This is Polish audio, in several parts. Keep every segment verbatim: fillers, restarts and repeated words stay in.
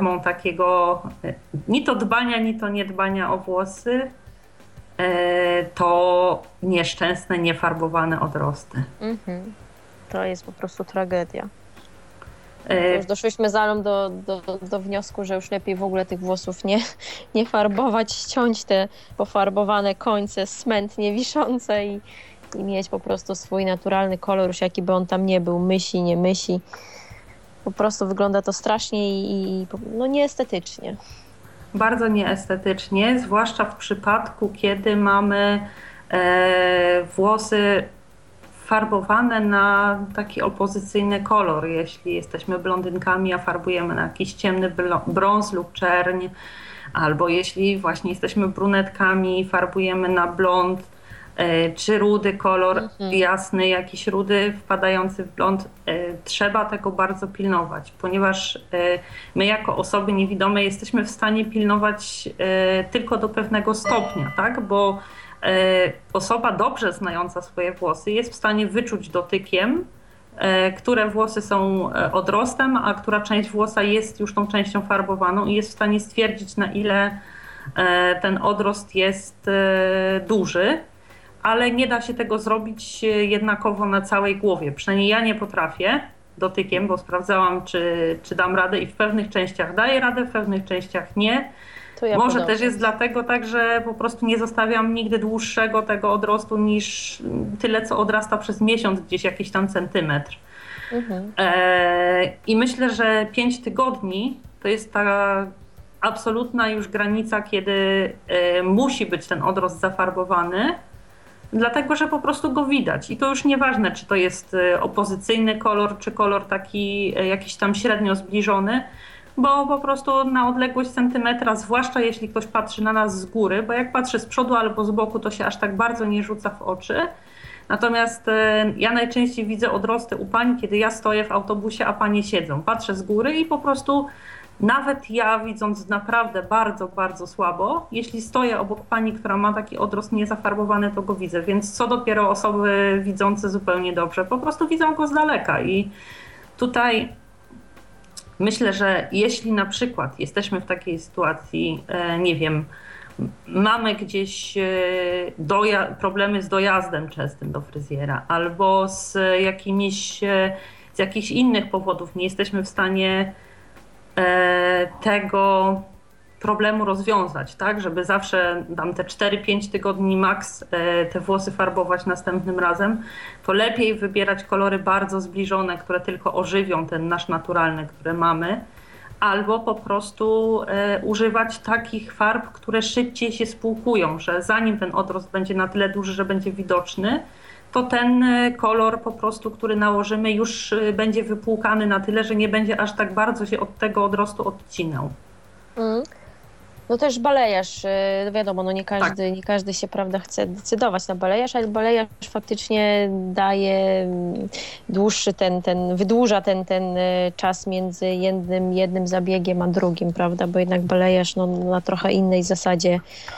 formą takiego ni to dbania, ni to niedbania o włosy, to nieszczęsne, niefarbowane odrosty. Mhm. To jest po prostu tragedia. To już doszłyśmy z Alą do, do, do wniosku, że już lepiej w ogóle tych włosów nie, nie farbować, ściąć te pofarbowane końce smętnie wiszące i, i mieć po prostu swój naturalny kolor, już jaki by on tam nie był, mysi, nie mysi. Po prostu wygląda to strasznie i, i no nieestetycznie. Bardzo nieestetycznie, zwłaszcza w przypadku, kiedy mamy e, włosy farbowane na taki opozycyjny kolor. Jeśli jesteśmy blondynkami, a farbujemy na jakiś ciemny brąz lub czerń, albo jeśli właśnie jesteśmy brunetkami, farbujemy na blond, czy rudy kolor, mhm. jasny, jakiś rudy wpadający w blond. Trzeba tego bardzo pilnować, ponieważ my jako osoby niewidome jesteśmy w stanie pilnować tylko do pewnego stopnia, tak? Bo osoba dobrze znająca swoje włosy jest w stanie wyczuć dotykiem, które włosy są odrostem, a która część włosa jest już tą częścią farbowaną i jest w stanie stwierdzić, na ile ten odrost jest duży, ale nie da się tego zrobić jednakowo na całej głowie. Przynajmniej ja nie potrafię dotykiem, bo sprawdzałam, czy, czy dam radę i w pewnych częściach daję radę, w pewnych częściach nie. Ja Może podobnie. Też jest dlatego tak, że po prostu nie zostawiam nigdy dłuższego tego odrostu niż tyle, co odrasta przez miesiąc, gdzieś jakiś tam centymetr. Mhm. E, I myślę, że pięć tygodni to jest ta absolutna już granica, kiedy e, musi być ten odrost zafarbowany, dlatego, że po prostu go widać. I to już nieważne, czy to jest opozycyjny kolor, czy kolor taki e, jakiś tam średnio zbliżony, bo po prostu na odległość centymetra, zwłaszcza jeśli ktoś patrzy na nas z góry, bo jak patrzy z przodu albo z boku, to się aż tak bardzo nie rzuca w oczy. Natomiast ja najczęściej widzę odrosty u pań, kiedy ja stoję w autobusie, a panie siedzą. Patrzę z góry i po prostu nawet ja, widząc naprawdę bardzo, bardzo słabo, jeśli stoję obok pani, która ma taki odrost niezafarbowany, to go widzę. Więc co dopiero osoby widzące zupełnie dobrze, po prostu widzą go z daleka. I tutaj myślę, że jeśli na przykład jesteśmy w takiej sytuacji, nie wiem, mamy gdzieś doja- problemy z dojazdem częstym do fryzjera albo z jakimiś, z jakichś innych powodów nie jesteśmy w stanie tego problemu rozwiązać, tak, żeby zawsze tam te cztery pięć tygodni maks te włosy farbować następnym razem, to lepiej wybierać kolory bardzo zbliżone, które tylko ożywią ten nasz naturalny, który mamy, albo po prostu e, używać takich farb, które szybciej się spłukują, że zanim ten odrost będzie na tyle duży, że będzie widoczny, to ten kolor po prostu, który nałożymy, już będzie wypłukany na tyle, że nie będzie aż tak bardzo się od tego odrostu odcinał. Mm. No też balejarz, wiadomo, no nie każdy, tak. nie każdy się, prawda, chce decydować na balejarz, ale balejarz faktycznie daje dłuższy ten, ten wydłuża ten, ten czas między jednym, jednym zabiegiem a drugim, prawda, bo jednak balejarz no, na trochę innej zasadzie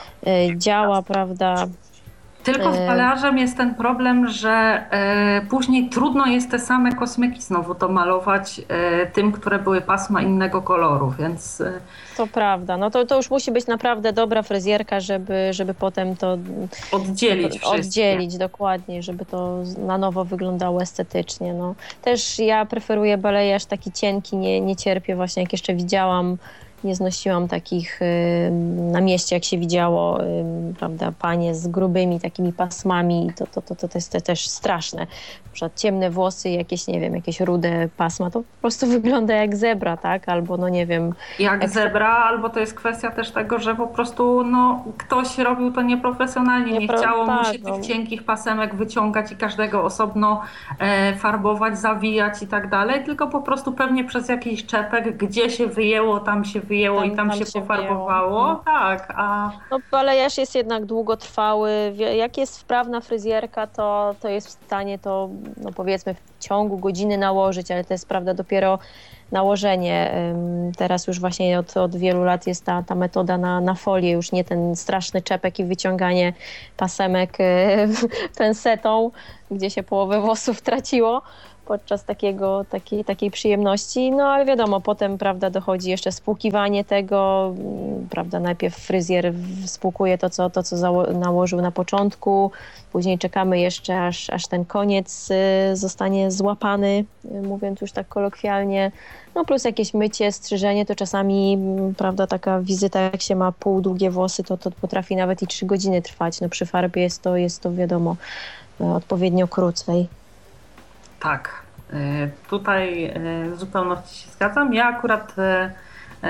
działa, prawda. Tylko z balearzem jest ten problem, że e, później trudno jest te same kosmyki znowu domalować e, tym, które były pasma innego koloru, więc... E, to prawda, no to, to już musi być naprawdę dobra fryzjerka, żeby, żeby potem to... Oddzielić wszystkie. Oddzielić, dokładnie, żeby to na nowo wyglądało estetycznie, no. Też ja preferuję balejarz taki cienki, nie, nie cierpię właśnie, jak jeszcze widziałam, nie znosiłam takich y, na mieście, jak się widziało, y, prawda, panie z grubymi takimi pasmami, to, to, to, to jest to też straszne. Na przykład ciemne włosy, jakieś, nie wiem, jakieś rude pasma, to po prostu wygląda jak zebra, tak? Albo, no nie wiem... Jak ekstra... zebra, albo to jest kwestia też tego, że po prostu, no, ktoś robił to nieprofesjonalnie, nie, nie pro... chciało tak, mu się no. tych cienkich pasemek wyciągać i każdego osobno e, farbować, zawijać i tak dalej, tylko po prostu pewnie przez jakiś czepek, gdzie się wyjęło, tam się wyjęło, Tam, i tam, tam się, się pofarbowało. Wyjęło. Tak, a... No balejarz jest jednak długotrwały. Jak jest wprawna fryzjerka, to, to jest w stanie to, no powiedzmy, w ciągu godziny nałożyć, ale to jest, prawda, dopiero nałożenie. Teraz już właśnie od, od wielu lat jest ta, ta metoda na, na folię, już nie ten straszny czepek i wyciąganie pasemek pensetą, gdzie się połowę włosów traciło. podczas takiego, takiej, takiej przyjemności, no ale wiadomo, potem, prawda, dochodzi jeszcze spłukiwanie tego, prawda, najpierw fryzjer spłukuje to, co, to, co zało- nałożył na początku, później czekamy jeszcze, aż, aż ten koniec y, zostanie złapany, y, mówiąc już tak kolokwialnie, no plus jakieś mycie, strzyżenie, to czasami, m, prawda, taka wizyta, jak się ma półdługie włosy, to, to potrafi nawet i trzy godziny trwać, no przy farbie jest to, jest to wiadomo, y, odpowiednio krócej. Tak, y, tutaj y, w zupełności się zgadzam. Ja akurat y, y,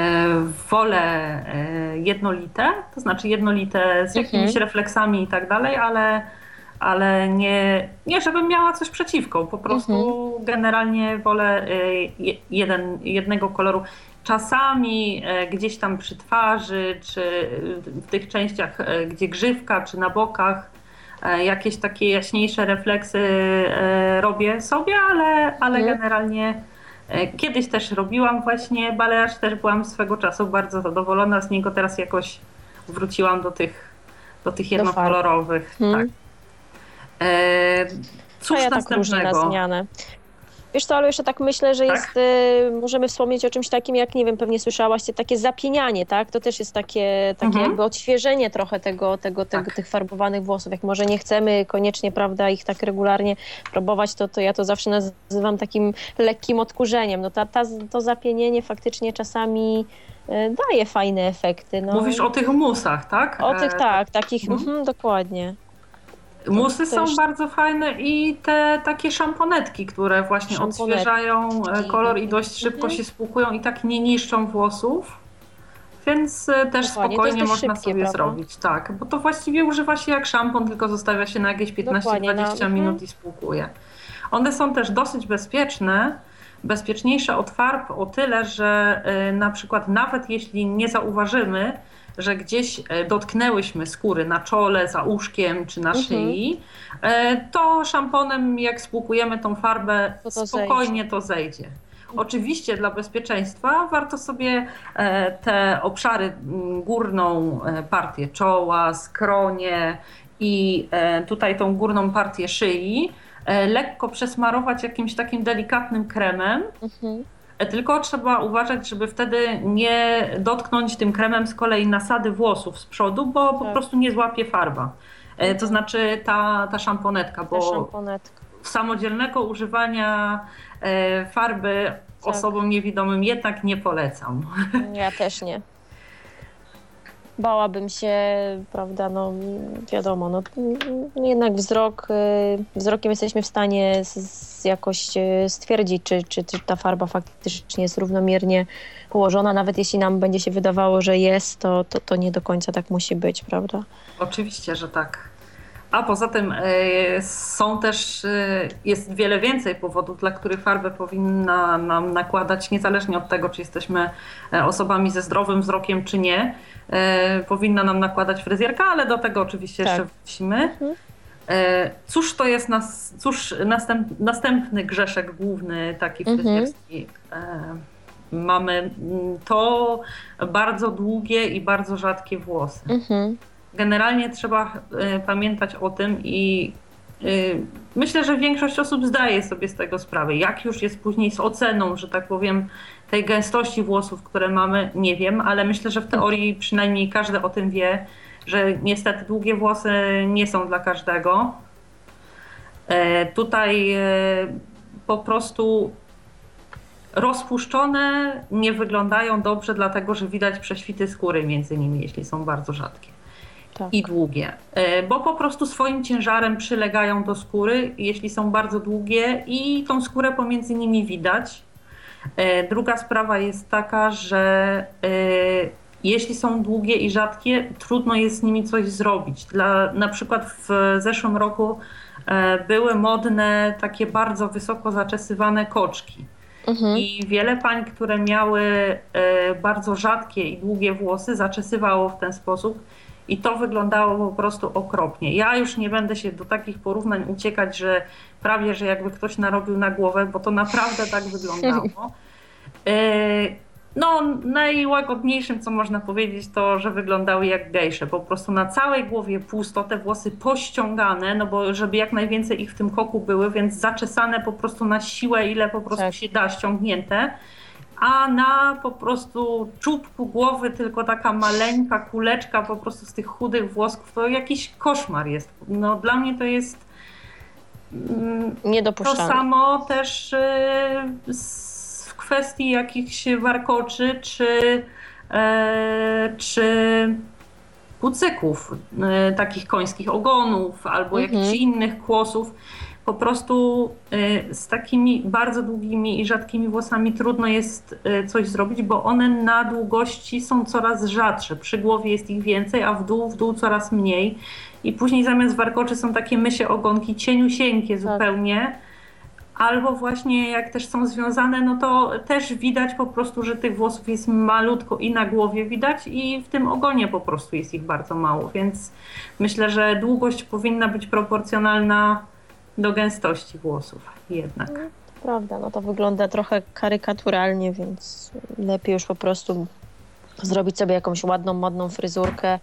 wolę y, jednolite, to znaczy jednolite z jakimiś Mhm. refleksami i tak dalej, ale, ale nie, nie żebym miała coś przeciwko, po prostu generalnie wolę y, je- jeden, jednego koloru. Czasami y, gdzieś tam przy twarzy, czy y, w tych częściach, y, gdzie grzywka, czy na bokach, e, jakieś takie jaśniejsze refleksy e, robię sobie, ale, ale Mhm. generalnie e, kiedyś też robiłam właśnie baleaż, też byłam swego czasu bardzo zadowolona z niego, teraz jakoś wróciłam do tych, do tych Do farb. jednokolorowych. Mhm. Tak. E, A cóż ja tak różnie na następnego? zmianę. Wiesz co, ale jeszcze tak myślę, że Tak? jest, y, możemy wspomnieć o czymś takim, jak nie wiem, pewnie słyszałaś, takie zapienianie, tak? To też jest takie, takie Mhm. jakby odświeżenie trochę tego, tego, tego, Tak. tych farbowanych włosów. Jak może nie chcemy koniecznie, prawda, ich tak regularnie próbować, to, to ja to zawsze nazywam takim lekkim odkurzeniem. No ta, ta, to zapienienie faktycznie czasami y, daje fajne efekty. No. Mówisz o tych musach, tak? O tych E, tak, takich, mhm. mhm, dokładnie. Musy to są już- bardzo fajne i te takie szamponetki, które właśnie Szamponetki. odświeżają e, kolor i dość szybko Mhm. się spłukują i tak nie niszczą włosów, więc e, też Dokładnie, to jest spokojnie dość można szybkie, sobie prawda? zrobić. Tak, bo to właściwie używa się jak szampon, tylko zostawia się na jakieś piętnaście Dokładnie, dwadzieścia no, minut mhm. i spłukuje. One są też dosyć bezpieczne, bezpieczniejsze od farb o tyle, że e, na przykład nawet jeśli nie zauważymy, że gdzieś e, dotknęłyśmy skóry na czole, za uszkiem czy na Mhm. szyi, e, to szamponem jak spłukujemy tą farbę, To to spokojnie to zejdzie. Oczywiście dla bezpieczeństwa warto sobie e, te obszary, m, górną e, partię czoła, skronie i e, tutaj tą górną partię szyi e, lekko przesmarować jakimś takim delikatnym kremem. Mhm. E, Tylko trzeba uważać, żeby wtedy nie dotknąć tym kremem z kolei nasady włosów z przodu, bo po Tak. prostu nie złapie farba. E, To znaczy ta, ta szamponetka, Ta bo szamponetka. samodzielnego używania e, farby Tak. osobom niewidomym jednak nie polecam. Ja też nie. Bałabym się, prawda, no wiadomo, no jednak wzrok, y, wzrokiem jesteśmy w stanie z, z jakoś y, stwierdzić, czy, czy, czy ta farba faktycznie jest równomiernie położona, nawet jeśli nam będzie się wydawało, że jest, to, to, to nie do końca tak musi być, prawda? Oczywiście, że tak. A poza tym e, są też, e, jest wiele więcej powodów, dla których farbę powinna nam nakładać, niezależnie od tego, czy jesteśmy e, osobami ze zdrowym wzrokiem, czy nie. E, powinna nam nakładać fryzjerka, ale do tego oczywiście Tak. jeszcze wrócimy. E, cóż to jest nas, cóż następ, następny grzeszek główny, taki Mhm. fryzjerski? E, mamy mm, to bardzo długie i bardzo rzadkie włosy. Mhm. Generalnie trzeba y, pamiętać o tym i y, myślę, że większość osób zdaje sobie z tego sprawę. Jak już jest później z oceną, że tak powiem, tej gęstości włosów, które mamy, nie wiem, ale myślę, że w teorii przynajmniej każdy o tym wie, że niestety długie włosy nie są dla każdego. E, tutaj e, po prostu rozpuszczone nie wyglądają dobrze, dlatego że widać prześwity skóry między nimi, jeśli są bardzo rzadkie Tak. i długie, e, bo po prostu swoim ciężarem przylegają do skóry, jeśli są bardzo długie i tą skórę pomiędzy nimi widać. E, Druga sprawa jest taka, że e, jeśli są długie i rzadkie, trudno jest z nimi coś zrobić. Dla, na przykład w zeszłym roku e, były modne takie bardzo wysoko zaczesywane koczki. Mhm. I wiele pań, które miały e, bardzo rzadkie i długie włosy, zaczesywało w ten sposób i to wyglądało po prostu okropnie. Ja już nie będę się do takich porównań uciekać, że prawie, że jakby ktoś narobił na głowę, bo to naprawdę tak wyglądało. E, No, najłagodniejszym, co można powiedzieć, to, że wyglądały jak gejsze. Po prostu na całej głowie pusto, te włosy pościągane, no bo żeby jak najwięcej ich w tym koku były, więc zaczesane po prostu na siłę, ile po prostu Tak. się da, ściągnięte. A na po prostu czubku głowy tylko taka maleńka kuleczka po prostu z tych chudych włosków, to jakiś koszmar jest. No dla mnie to jest mm, to Niedopuszczalne. samo też y, z, w kwestii jakichś warkoczy czy, e, czy kucyków, e, takich końskich ogonów albo Mhm. jakichś innych kłosów. Po prostu y, z takimi bardzo długimi i rzadkimi włosami trudno jest y, coś zrobić, bo one na długości są coraz rzadsze. Przy głowie jest ich więcej, a w dół, w dół coraz mniej. I później zamiast warkoczy są takie mysie ogonki, cieniusieńkie zupełnie. Albo właśnie jak też są związane, no to też widać po prostu, że tych włosów jest malutko i na głowie widać i w tym ogonie po prostu jest ich bardzo mało. Więc myślę, że długość powinna być proporcjonalna do gęstości włosów jednak. Prawda, no to wygląda trochę karykaturalnie, więc lepiej już po prostu zrobić sobie jakąś ładną, modną fryzurkę.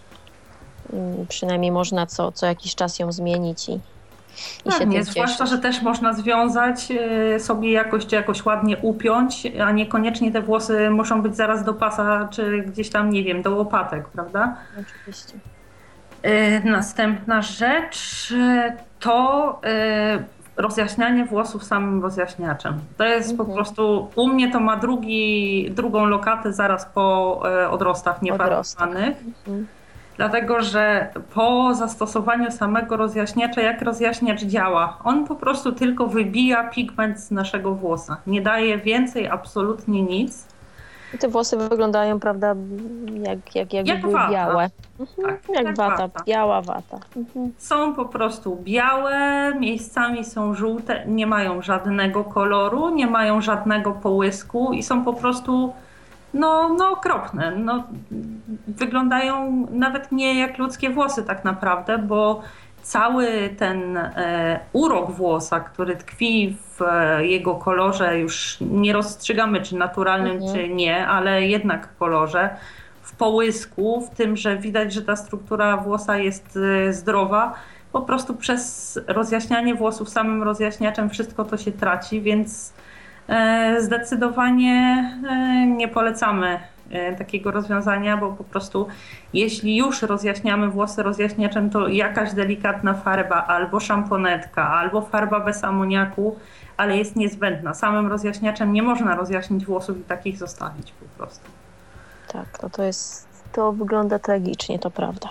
Mm, Przynajmniej można co, co jakiś czas ją zmienić i, i się Pewnie, tym zwłaszcza, cieszyć. że też można związać y, sobie jakoś, czy jakoś ładnie upiąć, a niekoniecznie te włosy muszą być zaraz do pasa, czy gdzieś tam, nie wiem, do łopatek, prawda? Oczywiście. Y, Następna rzecz y, to y, rozjaśnianie włosów samym rozjaśniaczem. To jest po Mhm. prostu, u mnie to ma drugi, drugą lokatę zaraz po y, odrostach niefarbowanych. Mhm. Dlatego, że po zastosowaniu samego rozjaśniacza, jak rozjaśniacz działa? On po prostu tylko wybija pigment z naszego włosa. Nie daje więcej absolutnie nic. I te włosy wyglądają, prawda, jak, jak, jakby Jak były wata. białe. Mhm. Tak, jak jak wata, wata. biała wata. Mhm. Są po prostu białe, miejscami są żółte, nie mają żadnego koloru, nie mają żadnego połysku i są po prostu no, no okropne. No, wyglądają nawet nie jak ludzkie włosy tak naprawdę, bo cały ten e, urok włosa, który tkwi w e, jego kolorze, już nie rozstrzygamy czy naturalnym, Mhm. czy nie, ale jednak kolorze, w połysku, w tym, że widać, że ta struktura włosa jest e, zdrowa, po prostu przez rozjaśnianie włosów samym rozjaśniaczem wszystko to się traci, więc e, zdecydowanie e, nie polecamy e, takiego rozwiązania, bo po prostu jeśli już rozjaśniamy włosy rozjaśniaczem, to jakaś delikatna farba, albo szamponetka, albo farba bez amoniaku, ale jest niezbędna. Samym rozjaśniaczem nie można rozjaśnić włosów i takich zostawić po prostu. Tak, no to jest, to wygląda tragicznie, to prawda.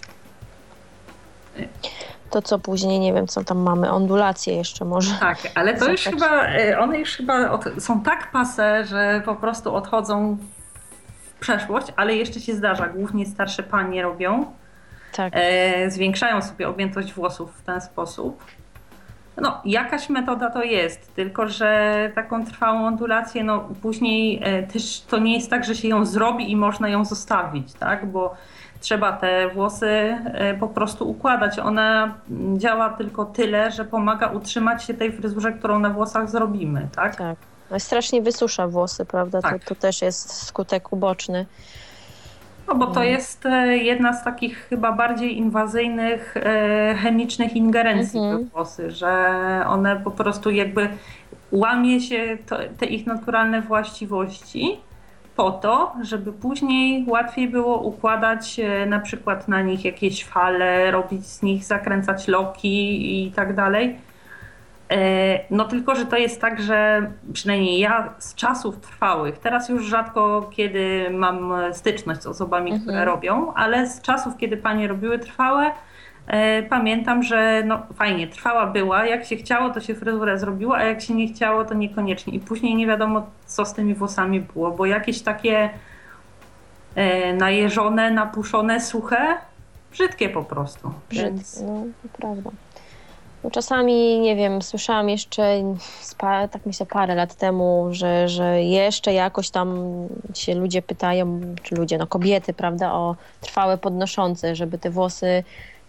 To co później, nie wiem, co tam mamy, ondulacje jeszcze może. Tak, ale to już Zapać. chyba, e, one już chyba od, są tak pase, że po prostu odchodzą w przeszłość, ale jeszcze się zdarza, głównie starsze panie robią. Tak. E, zwiększają sobie objętość włosów w ten sposób. No, jakaś metoda to jest, tylko że taką trwałą ondulację, no później e, też to nie jest tak, że się ją zrobi i można ją zostawić, tak? Bo trzeba te włosy e, po prostu układać. Ona działa tylko tyle, że pomaga utrzymać się tej fryzurze, którą na włosach zrobimy, tak? Tak. No i strasznie wysusza włosy, prawda? Tak. To, to też jest skutek uboczny. No bo to jest e, jedna z takich chyba bardziej inwazyjnych e, chemicznych ingerencji Mhm. we włosy, że one po prostu jakby łamie się to, te ich naturalne właściwości po to, żeby później łatwiej było układać e, na przykład na nich jakieś fale, robić z nich, zakręcać loki i tak dalej. E, No tylko, że to jest tak, że przynajmniej ja z czasów trwałych, teraz już rzadko kiedy mam styczność z osobami, Mhm. które robią, ale z czasów, kiedy panie robiły trwałe, e, pamiętam, że no fajnie, trwała była, jak się chciało, to się fryzurę zrobiło, a jak się nie chciało, to niekoniecznie. I później nie wiadomo, co z tymi włosami było, bo jakieś takie e, najeżone, napuszone, suche, brzydkie po prostu. Brzydkie, Więc... no to prawda. No czasami, nie wiem, słyszałam jeszcze, z pa, tak myślę, parę lat temu, że, że jeszcze jakoś tam się ludzie pytają, czy ludzie, no kobiety, prawda, o trwałe podnoszące, żeby te włosy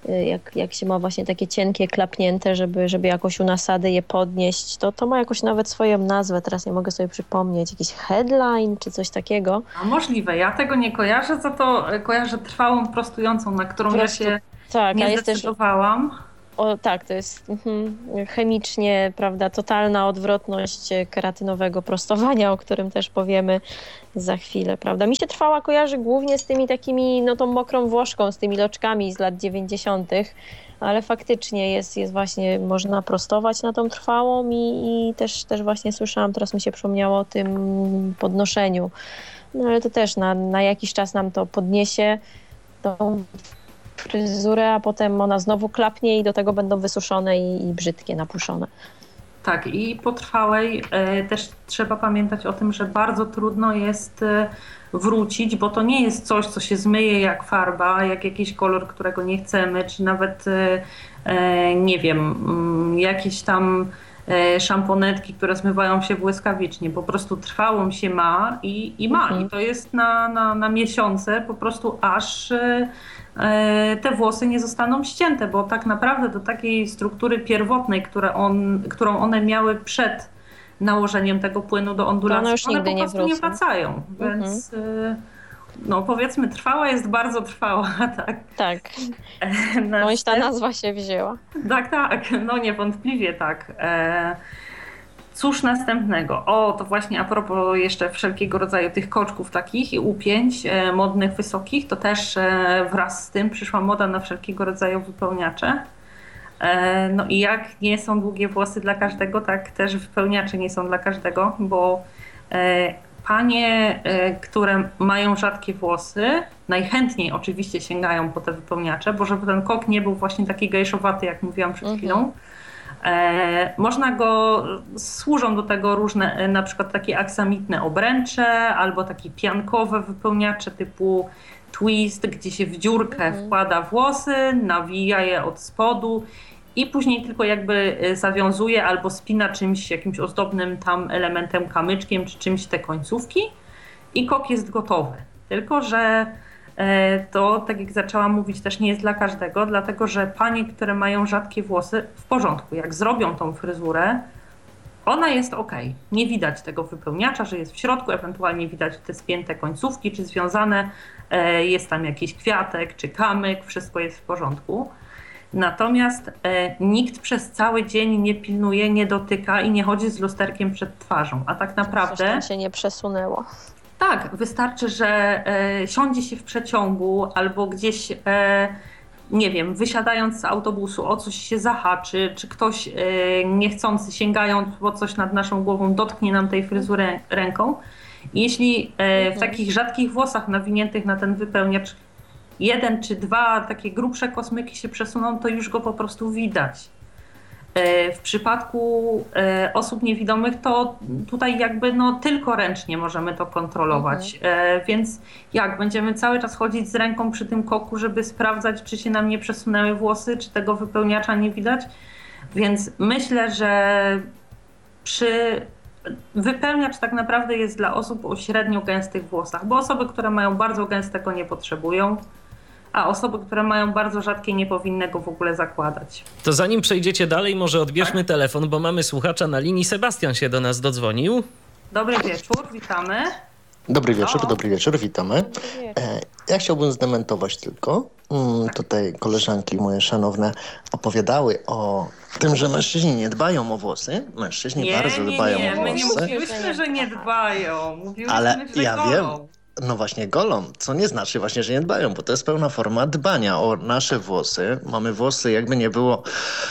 jak, jak się ma właśnie takie cienkie, klapnięte, żeby, żeby jakoś u nasady je podnieść, to to ma jakoś nawet swoją nazwę, teraz nie mogę sobie przypomnieć, jakiś headline czy coś takiego. A możliwe, ja tego nie kojarzę, za to kojarzę trwałą prostującą, na którą Prostu, ja się tak, nie zdecydowałam. Też, o, tak, to jest mhm, chemicznie, prawda, totalna odwrotność keratynowego prostowania, o którym też powiemy za chwilę, prawda. Mi się trwała kojarzy głównie z tymi takimi, no tą mokrą włoszką, z tymi loczkami z lat dziewięćdziesiątych, ale faktycznie jest, jest właśnie, można prostować na tą trwałą i, i też, też właśnie słyszałam, teraz mi się przypomniało o tym podnoszeniu. No ale to też na, na jakiś czas nam to podniesie tą fryzurę, a potem ona znowu klapnie i do tego będą wysuszone i, i brzydkie, napuszone. Tak, i po trwałej e, też trzeba pamiętać o tym, że bardzo trudno jest e, wrócić, bo to nie jest coś, co się zmyje jak farba, jak jakiś kolor, którego nie chcemy, czy nawet e, e, nie wiem, m, jakieś tam e, szamponetki, które zmywają się błyskawicznie. Po prostu trwałą się ma i, i ma. Mhm. I to jest na, na, na miesiące po prostu aż e, te włosy nie zostaną ścięte, bo tak naprawdę do takiej struktury pierwotnej, które on, którą one miały przed nałożeniem tego płynu do ondulacji, one, już one nigdy po prostu nie, nie wracają. Mhm. Więc no powiedzmy trwała jest bardzo trwała, tak. Tak. Bądź ta nazwa się wzięła. Tak, tak, no niewątpliwie tak. E Cóż następnego? O, to właśnie a propos jeszcze wszelkiego rodzaju tych koczków takich i upięć e, modnych, wysokich, to też e, wraz z tym przyszła moda na wszelkiego rodzaju wypełniacze. E, no i jak nie są długie włosy dla każdego, tak też wypełniacze nie są dla każdego, bo e, panie, e, które mają rzadkie włosy, najchętniej oczywiście sięgają po te wypełniacze, bo żeby ten kok nie był właśnie taki gejszowaty, jak mówiłam przed chwilą, mhm. E, można go, służą do tego różne, na przykład takie aksamitne obręcze albo takie piankowe wypełniacze typu twist, gdzie się w dziurkę mhm. wkłada włosy, nawija je od spodu i później tylko jakby zawiązuje albo spina czymś, jakimś ozdobnym tam elementem, kamyczkiem czy czymś te końcówki i kok jest gotowy. Tylko że to, tak jak zaczęłam mówić, też nie jest dla każdego, dlatego że panie, które mają rzadkie włosy, w porządku, jak zrobią tą fryzurę, ona jest ok. Nie widać tego wypełniacza, że jest w środku, ewentualnie widać te spięte końcówki, czy związane, jest tam jakiś kwiatek, czy kamyk, wszystko jest w porządku. Natomiast nikt przez cały dzień nie pilnuje, nie dotyka i nie chodzi z lusterkiem przed twarzą, a tak naprawdę... Coś tam się nie przesunęło. Tak, wystarczy, że e, siądzie się w przeciągu albo gdzieś, e, nie wiem, wysiadając z autobusu o coś się zahaczy, czy ktoś e, niechcący sięgając po coś nad naszą głową dotknie nam tej fryzury ręką. Jeśli e, w takich rzadkich włosach nawiniętych na ten wypełniacz jeden czy dwa takie grubsze kosmyki się przesuną, to już go po prostu widać. W przypadku osób niewidomych to tutaj jakby no tylko ręcznie możemy to kontrolować, mhm. więc jak będziemy cały czas chodzić z ręką przy tym koku, żeby sprawdzać, czy się nam nie przesunęły włosy, czy tego wypełniacza nie widać, więc myślę, że przy wypełniacz tak naprawdę jest dla osób o średnio gęstych włosach, bo osoby, które mają bardzo gęste, go nie potrzebują. A osoby, które mają bardzo rzadkie, nie powinny go w ogóle zakładać. To zanim przejdziecie dalej, może odbierzmy tak? telefon, bo mamy słuchacza na linii. Sebastian się do nas dodzwonił. Dobry wieczór, witamy. Dobry wieczór, o. dobry wieczór, witamy. E, ja chciałbym zdementować tylko. Mm, tutaj koleżanki moje szanowne opowiadały o tym, że mężczyźni nie dbają o włosy. Mężczyźni nie, bardzo nie, dbają nie. o włosy. My nie mówiłyśmy, że nie dbają. Mówiłyśmy, Ale że ja golą. wiem. No właśnie golą, co nie znaczy właśnie, że nie dbają, bo to jest pełna forma dbania o nasze włosy. Mamy włosy, jakby nie było,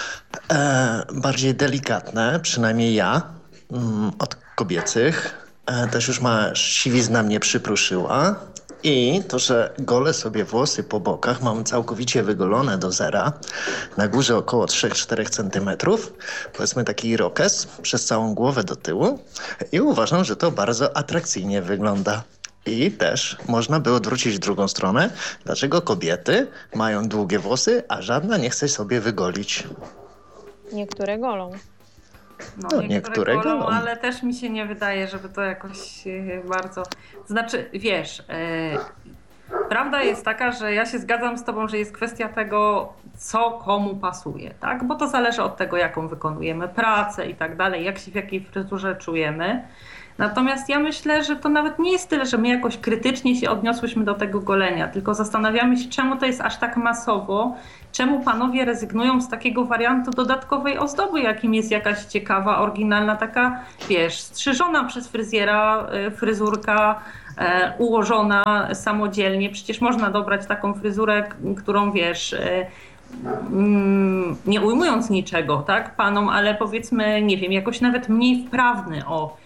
e, bardziej delikatne, przynajmniej ja, mm, od kobiecych. E, też już ma siwizna mnie przypruszyła. I to, że golę sobie włosy po bokach, mam całkowicie wygolone do zera, na górze około trzy do czterech centymetrów, powiedzmy taki irokes przez całą głowę do tyłu i uważam, że to bardzo atrakcyjnie wygląda. I też można by odwrócić w drugą stronę, dlaczego kobiety mają długie włosy, a żadna nie chce sobie wygolić. Niektóre golą. No, no niektóre, niektóre golą, golą, ale też mi się nie wydaje, żeby to jakoś bardzo... Znaczy, wiesz, Prawda jest taka, że ja się zgadzam z tobą, że jest kwestia tego, co komu pasuje, tak? Bo to zależy od tego, jaką wykonujemy pracę i tak dalej, jak się w jakiej fryzurze czujemy. Natomiast ja myślę, że to nawet nie jest tyle, że my jakoś krytycznie się odniosłyśmy do tego golenia, tylko zastanawiamy się, czemu to jest aż tak masowo, czemu panowie rezygnują z takiego wariantu dodatkowej ozdoby, jakim jest jakaś ciekawa, oryginalna, taka, wiesz, strzyżona przez fryzjera fryzurka, e, ułożona samodzielnie. Przecież można dobrać taką fryzurę, którą, wiesz, e, mm, nie ujmując niczego, tak, panom, ale powiedzmy, nie wiem, jakoś nawet mniej wprawny, o,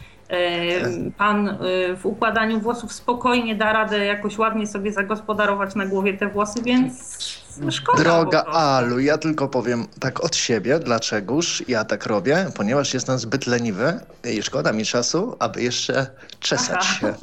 pan w układaniu włosów spokojnie da radę jakoś ładnie sobie zagospodarować na głowie te włosy, więc szkoda. Droga Alu, ja tylko powiem tak od siebie, dlaczegoż ja tak robię, ponieważ jestem zbyt leniwy i szkoda mi czasu, aby jeszcze czesać Aha. się.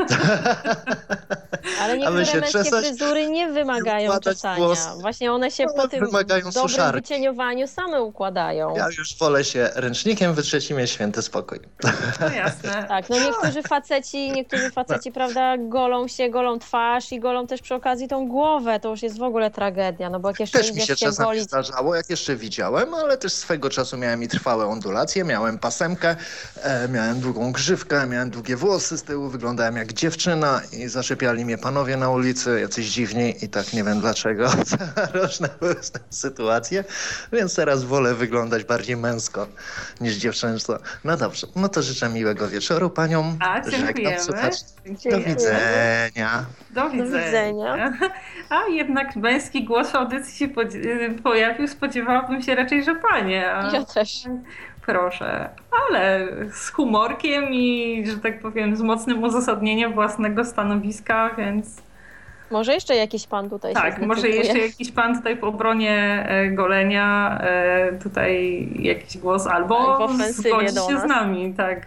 Ale niektóre się męskie czesać, fryzury nie wymagają czesania. Włos. Właśnie one się no, po tym dobrym suszarki. wycieniowaniu same układają. Ja już wolę się ręcznikiem wytrzeć i mieć święty spokój. No jasne. Tak, no niektórzy faceci, niektórzy faceci, prawda, golą się, golą twarz i golą też przy okazji tą głowę. To już jest w ogóle tragedia, no bo jak jeszcze Też mi się się czasami golić... zdarzało, jak jeszcze widziałem, ale też swego czasu miałem i trwałe ondulacje, miałem pasemkę, e, miałem długą grzywkę, miałem długie włosy z tyłu, wyglądałem jak dziewczyna i zaczepiali mnie panowie na ulicy, jacyś dziwni i tak nie wiem dlaczego. Różne były sytuacje, więc teraz wolę wyglądać bardziej męsko niż dziewczęco. No dobrze, no to życzę miłego wieczoru paniom. A, dziękujemy. Do widzenia. Do widzenia. Do widzenia. A jednak męski głos w audycji się pojawił, spodziewałabym się raczej, że panie. A... Ja też. Proszę, ale z humorkiem i, że tak powiem, z mocnym uzasadnieniem własnego stanowiska, więc... Może jeszcze jakiś pan tutaj Tak, się może jeszcze jakiś pan tutaj w obronie golenia, tutaj jakiś głos, albo zgodzi się z nami, tak.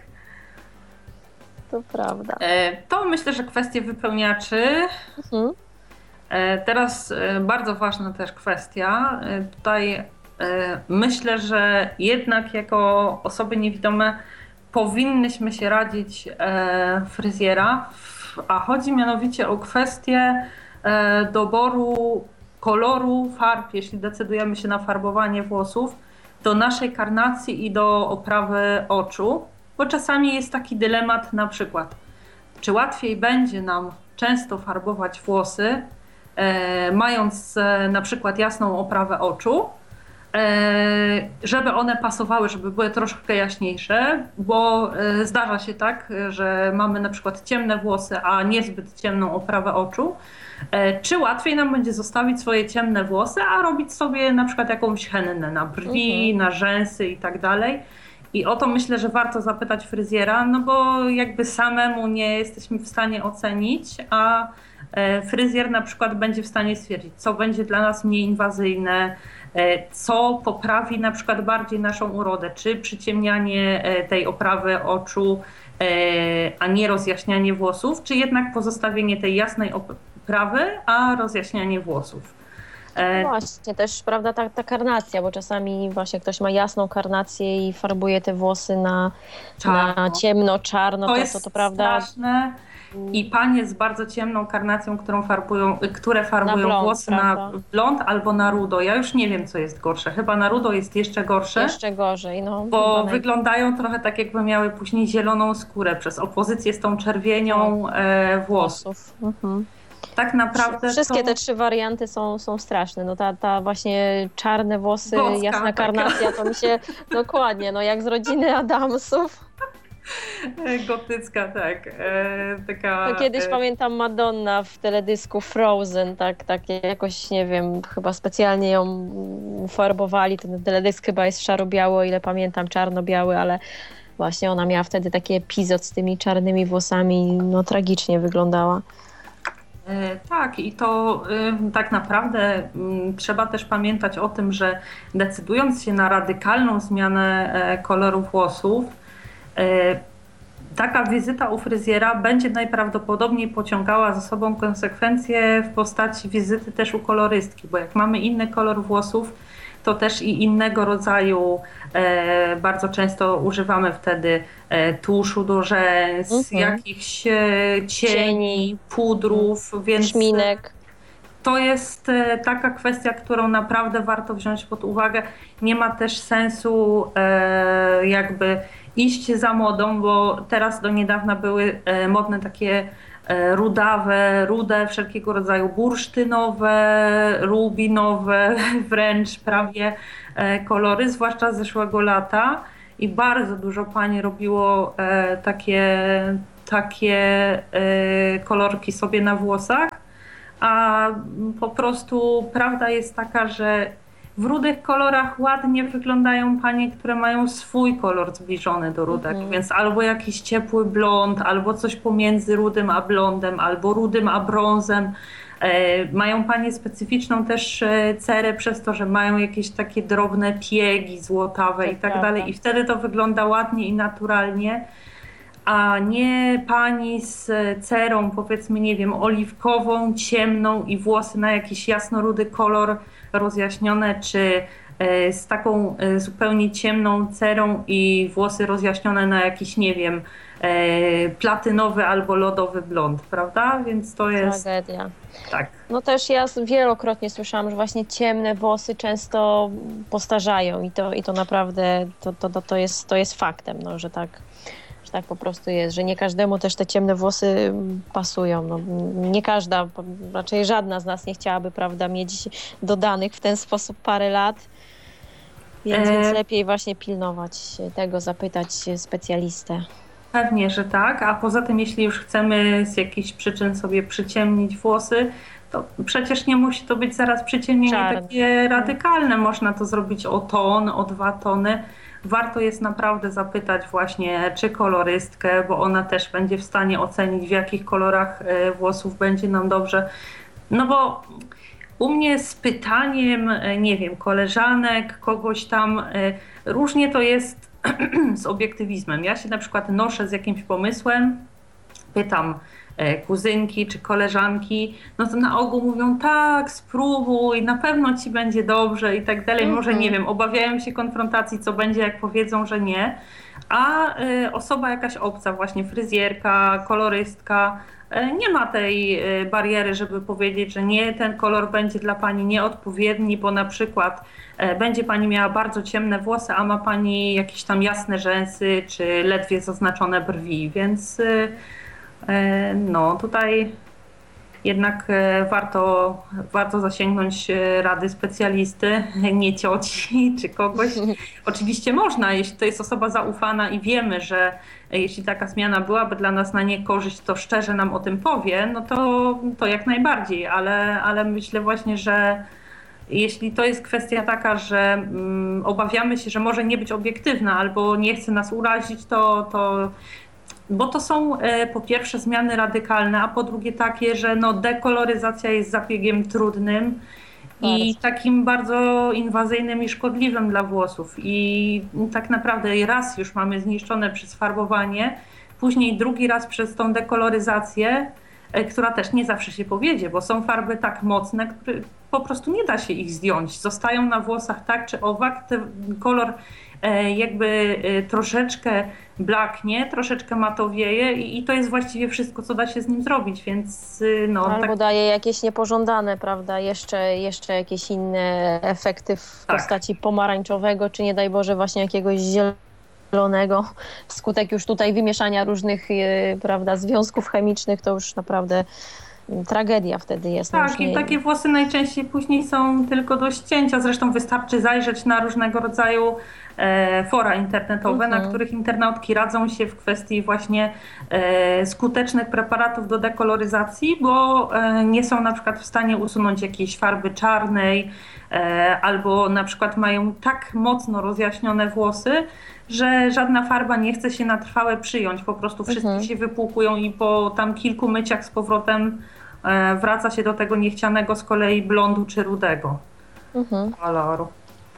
To prawda. To myślę, że kwestie wypełniaczy. Mhm. Teraz bardzo ważna też kwestia. Tutaj myślę, że jednak jako osoby niewidome powinnyśmy się radzić fryzjera, a chodzi mianowicie o kwestię doboru koloru farb, jeśli decydujemy się na farbowanie włosów, do naszej karnacji i do oprawy oczu, bo czasami jest taki dylemat na przykład, czy łatwiej będzie nam często farbować włosy, e, mając e, na przykład jasną oprawę oczu, e, żeby one pasowały, żeby były troszkę jaśniejsze, bo e, zdarza się tak, że mamy na przykład ciemne włosy, a niezbyt ciemną oprawę oczu. E, czy łatwiej nam będzie zostawić swoje ciemne włosy, a robić sobie na przykład jakąś hennę na brwi, mhm. na rzęsy i tak dalej. I o to myślę, że warto zapytać fryzjera, no bo jakby samemu nie jesteśmy w stanie ocenić, a fryzjer na przykład będzie w stanie stwierdzić, co będzie dla nas mniej inwazyjne, co poprawi na przykład bardziej naszą urodę, czy przyciemnianie tej oprawy oczu, a nie rozjaśnianie włosów, czy jednak pozostawienie tej jasnej oprawy, a rozjaśnianie włosów. No właśnie, też prawda ta, ta karnacja, bo czasami właśnie ktoś ma jasną karnację i farbuje te włosy na, na ciemno, czarno, to, to jest to, to prawda. Straszne. I panie z bardzo ciemną karnacją, którą farbują, które farbują na blond, włosy prawda? Na blond albo na rudo. Ja już nie wiem, co jest gorsze. Chyba na rudo jest jeszcze gorsze. Jeszcze gorzej, no. Bo wyglądają naj... trochę tak, jakby miały później zieloną skórę przez opozycję z tą czerwienią no. e, włosów. Mhm. Tak naprawdę wszystkie to... te trzy warianty są, są straszne. No ta, ta właśnie czarne włosy, Boska, jasna karnacja, to mi się dokładnie, no jak z rodziny Adamsów. Gotycka, tak. E, taka, to kiedyś e... pamiętam Madonna w teledysku Frozen, tak, tak jakoś, nie wiem, chyba specjalnie ją farbowali. Ten teledysk chyba jest szaro-biały, o ile pamiętam, czarno-biały, ale właśnie ona miała wtedy taki epizod z tymi czarnymi włosami, no tragicznie wyglądała. Tak, i to y, tak naprawdę y, trzeba też pamiętać o tym, że decydując się na radykalną zmianę y, koloru włosów, y, taka wizyta u fryzjera będzie najprawdopodobniej pociągała za sobą konsekwencje w postaci wizyty też u kolorystki, bo jak mamy inny kolor włosów, to też i innego rodzaju, e, bardzo często używamy wtedy e, tuszu do rzęs, mhm. jakichś e, cieni, pudrów, więc szminek. to jest taka kwestia, którą naprawdę warto wziąć pod uwagę. Nie ma też sensu e, jakby iść za modą, bo teraz do niedawna były e, modne takie e, rudawe, rude, wszelkiego rodzaju bursztynowe, rubinowe, wręcz prawie e, kolory, zwłaszcza z zeszłego lata. I bardzo dużo pań robiło e, takie, takie e, kolorki sobie na włosach. A po prostu prawda jest taka, że w rudych kolorach ładnie wyglądają panie, które mają swój kolor zbliżony do rudego, mhm. więc albo jakiś ciepły blond, albo coś pomiędzy rudym a blondem, albo rudym a brązem. E, mają panie specyficzną też cerę przez to, że mają jakieś takie drobne piegi złotawe i tak dalej. I wtedy to wygląda ładnie i naturalnie. A nie pani z cerą, powiedzmy, nie wiem, oliwkową, ciemną i włosy na jakiś jasnorudy kolor rozjaśnione, czy z taką zupełnie ciemną cerą i włosy rozjaśnione na jakiś, nie wiem, platynowy albo lodowy blond, prawda? Więc to jest... Tragedia. Tak. No też ja wielokrotnie słyszałam, że właśnie ciemne włosy często postarzają i to, i to naprawdę to, to, to, jest, to jest faktem, no, że tak... że tak po prostu jest, że nie każdemu też te ciemne włosy pasują. No, nie każda, raczej żadna z nas nie chciałaby, prawda, mieć dodanych w ten sposób parę lat, więc, e... więc lepiej właśnie pilnować tego, zapytać specjalistę. Pewnie, że tak, a poza tym jeśli już chcemy z jakichś przyczyn sobie przyciemnić włosy, to przecież nie musi to być zaraz przyciemnienie Czarne. takie radykalne, można to zrobić o ton, o dwa tony. Warto jest naprawdę zapytać właśnie, czy kolorystkę, bo ona też będzie w stanie ocenić, w jakich kolorach włosów będzie nam dobrze. No bo u mnie z pytaniem, nie wiem, koleżanek, kogoś tam, różnie to jest z obiektywizmem. Ja się na przykład noszę z jakimś pomysłem, pytam kuzynki czy koleżanki, no to na ogół mówią tak, spróbuj, na pewno ci będzie dobrze i tak dalej. Może nie wiem, obawiają się konfrontacji, co będzie, jak powiedzą, że nie. A y, osoba jakaś obca, właśnie fryzjerka, kolorystka, y, nie ma tej y, bariery, żeby powiedzieć, że nie, ten kolor będzie dla pani nieodpowiedni, bo na przykład y, będzie pani miała bardzo ciemne włosy, a ma pani jakieś tam jasne rzęsy, czy ledwie zaznaczone brwi, więc y, no tutaj jednak warto, warto zasięgnąć rady specjalisty, nie cioci czy kogoś. Oczywiście można, jeśli to jest osoba zaufana i wiemy, że jeśli taka zmiana byłaby dla nas na niekorzyść, to szczerze nam o tym powie, no to, to jak najbardziej, ale, ale myślę właśnie, że jeśli to jest kwestia taka, że um, obawiamy się, że może nie być obiektywna albo nie chce nas urazić, to, to bo to są e, po pierwsze zmiany radykalne, a po drugie takie, że no, dekoloryzacja jest zabiegiem trudnym i takim bardzo inwazyjnym i szkodliwym dla włosów. I tak naprawdę raz już mamy zniszczone przez farbowanie, później drugi raz przez tą dekoloryzację, e, która też nie zawsze się powiedzie, bo są farby tak mocne, które po prostu nie da się ich zdjąć. Zostają na włosach tak czy owak, ten kolor e, jakby e, troszeczkę blaknie, troszeczkę matowieje i, i to jest właściwie wszystko, co da się z nim zrobić, więc no... Albo tak... daje jakieś niepożądane, prawda, jeszcze, jeszcze jakieś inne efekty w tak. postaci pomarańczowego, czy nie daj Boże właśnie jakiegoś zielonego, wskutek już tutaj wymieszania różnych, prawda, związków chemicznych, to już naprawdę tragedia wtedy jest. Tak, nie... i takie włosy najczęściej później są tylko do ścięcia, zresztą wystarczy zajrzeć na różnego rodzaju e, fora internetowe, mhm. na których internautki radzą się w kwestii właśnie e, skutecznych preparatów do dekoloryzacji, bo e, nie są na przykład w stanie usunąć jakiejś farby czarnej e, albo na przykład mają tak mocno rozjaśnione włosy, że żadna farba nie chce się na trwałe przyjąć, po prostu wszystkie mhm. się wypłukują i po tam kilku myciach z powrotem e, wraca się do tego niechcianego z kolei blondu czy rudego mhm. koloru.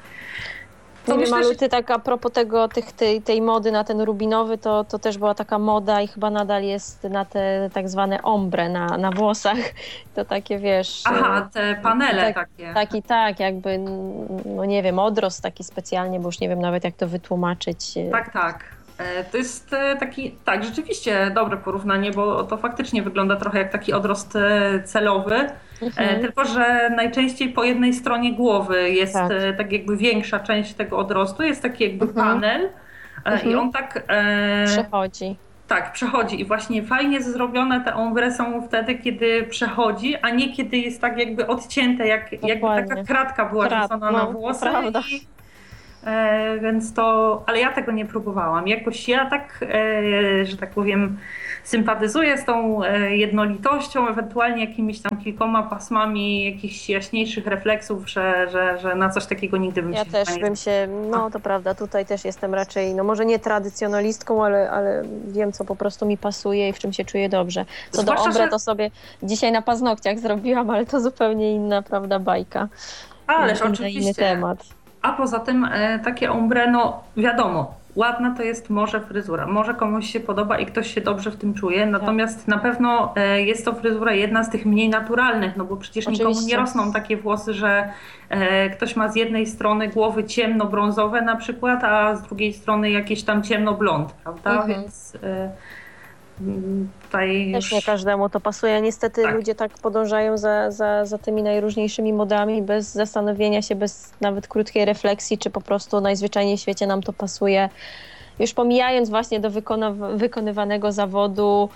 To nie myślę, wiem, ale ty tak a propos tego, tych, tej, tej mody na ten rubinowy, to, to też była taka moda i chyba nadal jest na te tak zwane ombre na, na włosach. To takie, wiesz... Aha, te panele tak, takie. Taki, tak, jakby, no nie wiem, odrost taki specjalnie, bo już nie wiem nawet jak to wytłumaczyć. Tak, tak. To jest taki, tak, rzeczywiście dobre porównanie, bo to faktycznie wygląda trochę jak taki odrost celowy, mhm. tylko że najczęściej po jednej stronie głowy jest tak, tak jakby większa część tego odrostu, jest taki jakby mhm. panel mhm. i on tak... Przechodzi. Tak, przechodzi i właśnie fajnie zrobione te ombre są wtedy, kiedy przechodzi, a nie kiedy jest tak jakby odcięte, jak, jakby taka kratka była Krat, rzucona no, na włosy. I, e, więc to, ale ja tego nie próbowałam. Jakoś ja tak, e, że tak powiem, sympatyzuję z tą e, jednolitością, ewentualnie jakimiś tam kilkoma pasmami jakichś jaśniejszych refleksów, że, że, że na coś takiego nigdy bym ja się nie Ja też bym się, no to prawda, tutaj też jestem raczej, no może nie tradycjonalistką, ale, ale wiem, co po prostu mi pasuje i w czym się czuję dobrze. Co Zwłaszcza, do ombre, że... to sobie dzisiaj na paznokciach zrobiłam, ale to zupełnie inna, prawda, bajka. Ależ inny, oczywiście. Inny temat. A poza tym e, takie ombre, no wiadomo, ładna to jest może fryzura, może komuś się podoba i ktoś się dobrze w tym czuje, natomiast tak. na pewno e, jest to fryzura jedna z tych mniej naturalnych, no bo przecież Oczywiście. nikomu nie rosną takie włosy, że e, ktoś ma z jednej strony głowy ciemno-brązowe na przykład, a z drugiej strony jakieś tam ciemno-blond, prawda, mhm. więc... E, Tutaj Też nie każdemu to pasuje. Niestety tak. ludzie tak podążają za, za, za tymi najróżniejszymi modami bez zastanowienia się, bez nawet krótkiej refleksji, czy po prostu najzwyczajniej w świecie nam to pasuje. Już pomijając właśnie do wykona- wykonywanego zawodu,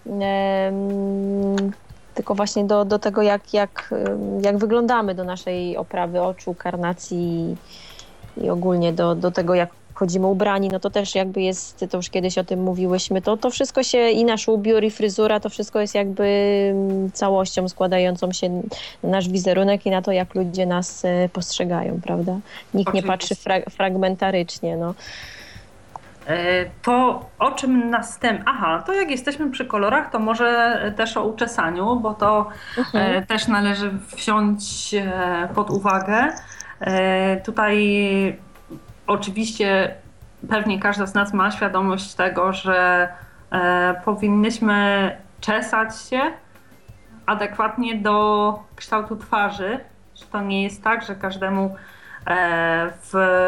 em, tylko właśnie do, do tego, jak, jak, jak wyglądamy, do naszej oprawy oczu, karnacji i ogólnie do, do tego, jak chodzimy ubrani, no to też jakby jest, to już kiedyś o tym mówiłyśmy, to, to wszystko się i nasz ubiór i fryzura, to wszystko jest jakby całością składającą się na nasz wizerunek i na to, jak ludzie nas postrzegają, prawda? Nikt Oczywiście. nie patrzy fra- fragmentarycznie, no. To o czym następnie... Aha, to jak jesteśmy przy kolorach, to może też o uczesaniu, bo to mhm. też należy wziąć pod uwagę. Tutaj oczywiście pewnie każda z nas ma świadomość tego, że e, powinnyśmy czesać się adekwatnie do kształtu twarzy, że to nie jest tak, że każdemu e, w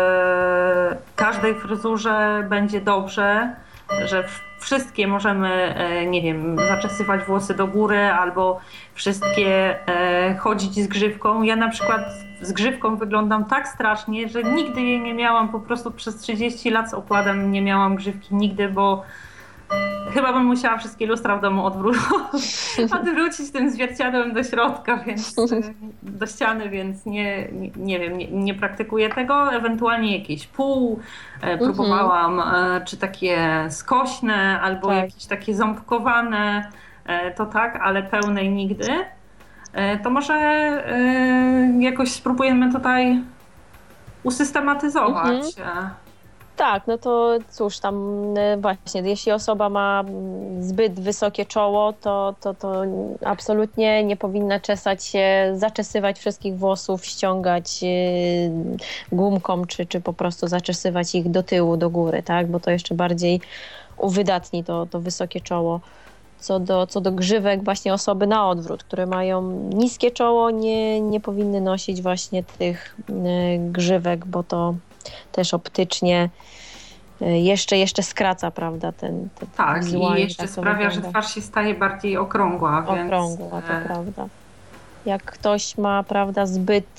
każdej fryzurze będzie dobrze, że wszystkie możemy, e, nie wiem, zaczesywać włosy do góry albo wszystkie e, chodzić z grzywką. Ja na przykład z grzywką wyglądam tak strasznie, że nigdy jej nie miałam, po prostu przez trzydzieści lat z okładem nie miałam grzywki nigdy, bo chyba bym musiała wszystkie lustra w domu odwró- odwrócić tym zwierciadłem do środka, więc do ściany, więc nie, nie, nie wiem, nie, nie praktykuję tego. Ewentualnie jakieś pół e, próbowałam, e, czy takie skośne, albo tak. jakieś takie ząbkowane, e, to tak, ale pełnej nigdy. To może y, jakoś spróbujemy tutaj usystematyzować. Mhm. Tak, no to cóż, tam właśnie, jeśli osoba ma zbyt wysokie czoło, to, to, to absolutnie nie powinna czesać się, zaczesywać wszystkich włosów, ściągać gumką, czy, czy po prostu zaczesywać ich do tyłu, do góry, tak, bo to jeszcze bardziej uwydatni to, to wysokie czoło. Co do, co do grzywek, właśnie osoby na odwrót, które mają niskie czoło, nie, nie powinny nosić właśnie tych grzywek, bo to też optycznie jeszcze, jeszcze skraca, prawda, ten, ten tak, i jeszcze tak sprawia, wygląda. Że twarz się staje bardziej okrągła. Okrągła, więc... to prawda. Jak ktoś ma, prawda, zbyt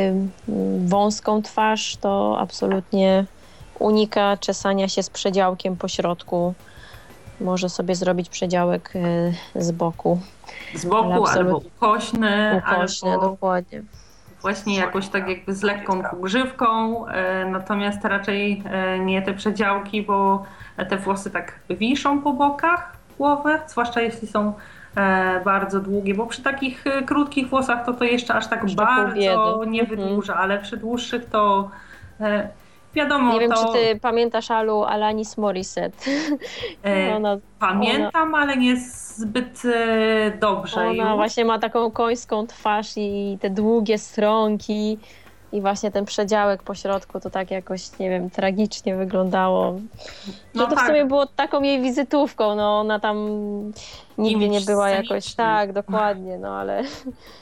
wąską twarz, to absolutnie unika czesania się z przedziałkiem po środku. Może sobie zrobić przedziałek z boku. Z boku albo ukośny. Ukośny, albo dokładnie. Właśnie jakoś tak jakby z lekką półgrzywką, natomiast raczej nie te przedziałki, bo te włosy tak wiszą po bokach głowy, zwłaszcza jeśli są bardzo długie, bo przy takich krótkich włosach to to jeszcze aż tak jeszcze bardzo nie wydłuża, mhm. ale przy dłuższych to... Wiadomo, nie wiem, to... czy ty pamiętasz Alu Alanis Morissette. ona, Pamiętam, ona... ale nie zbyt e, dobrze. Ona już. właśnie ma taką końską twarz i te długie stronki i właśnie ten przedziałek po środku to tak jakoś, nie wiem, tragicznie wyglądało. No to tak. w sumie było taką jej wizytówką, no ona tam nigdy Imidż nie była jakoś, tak, dokładnie, no ale...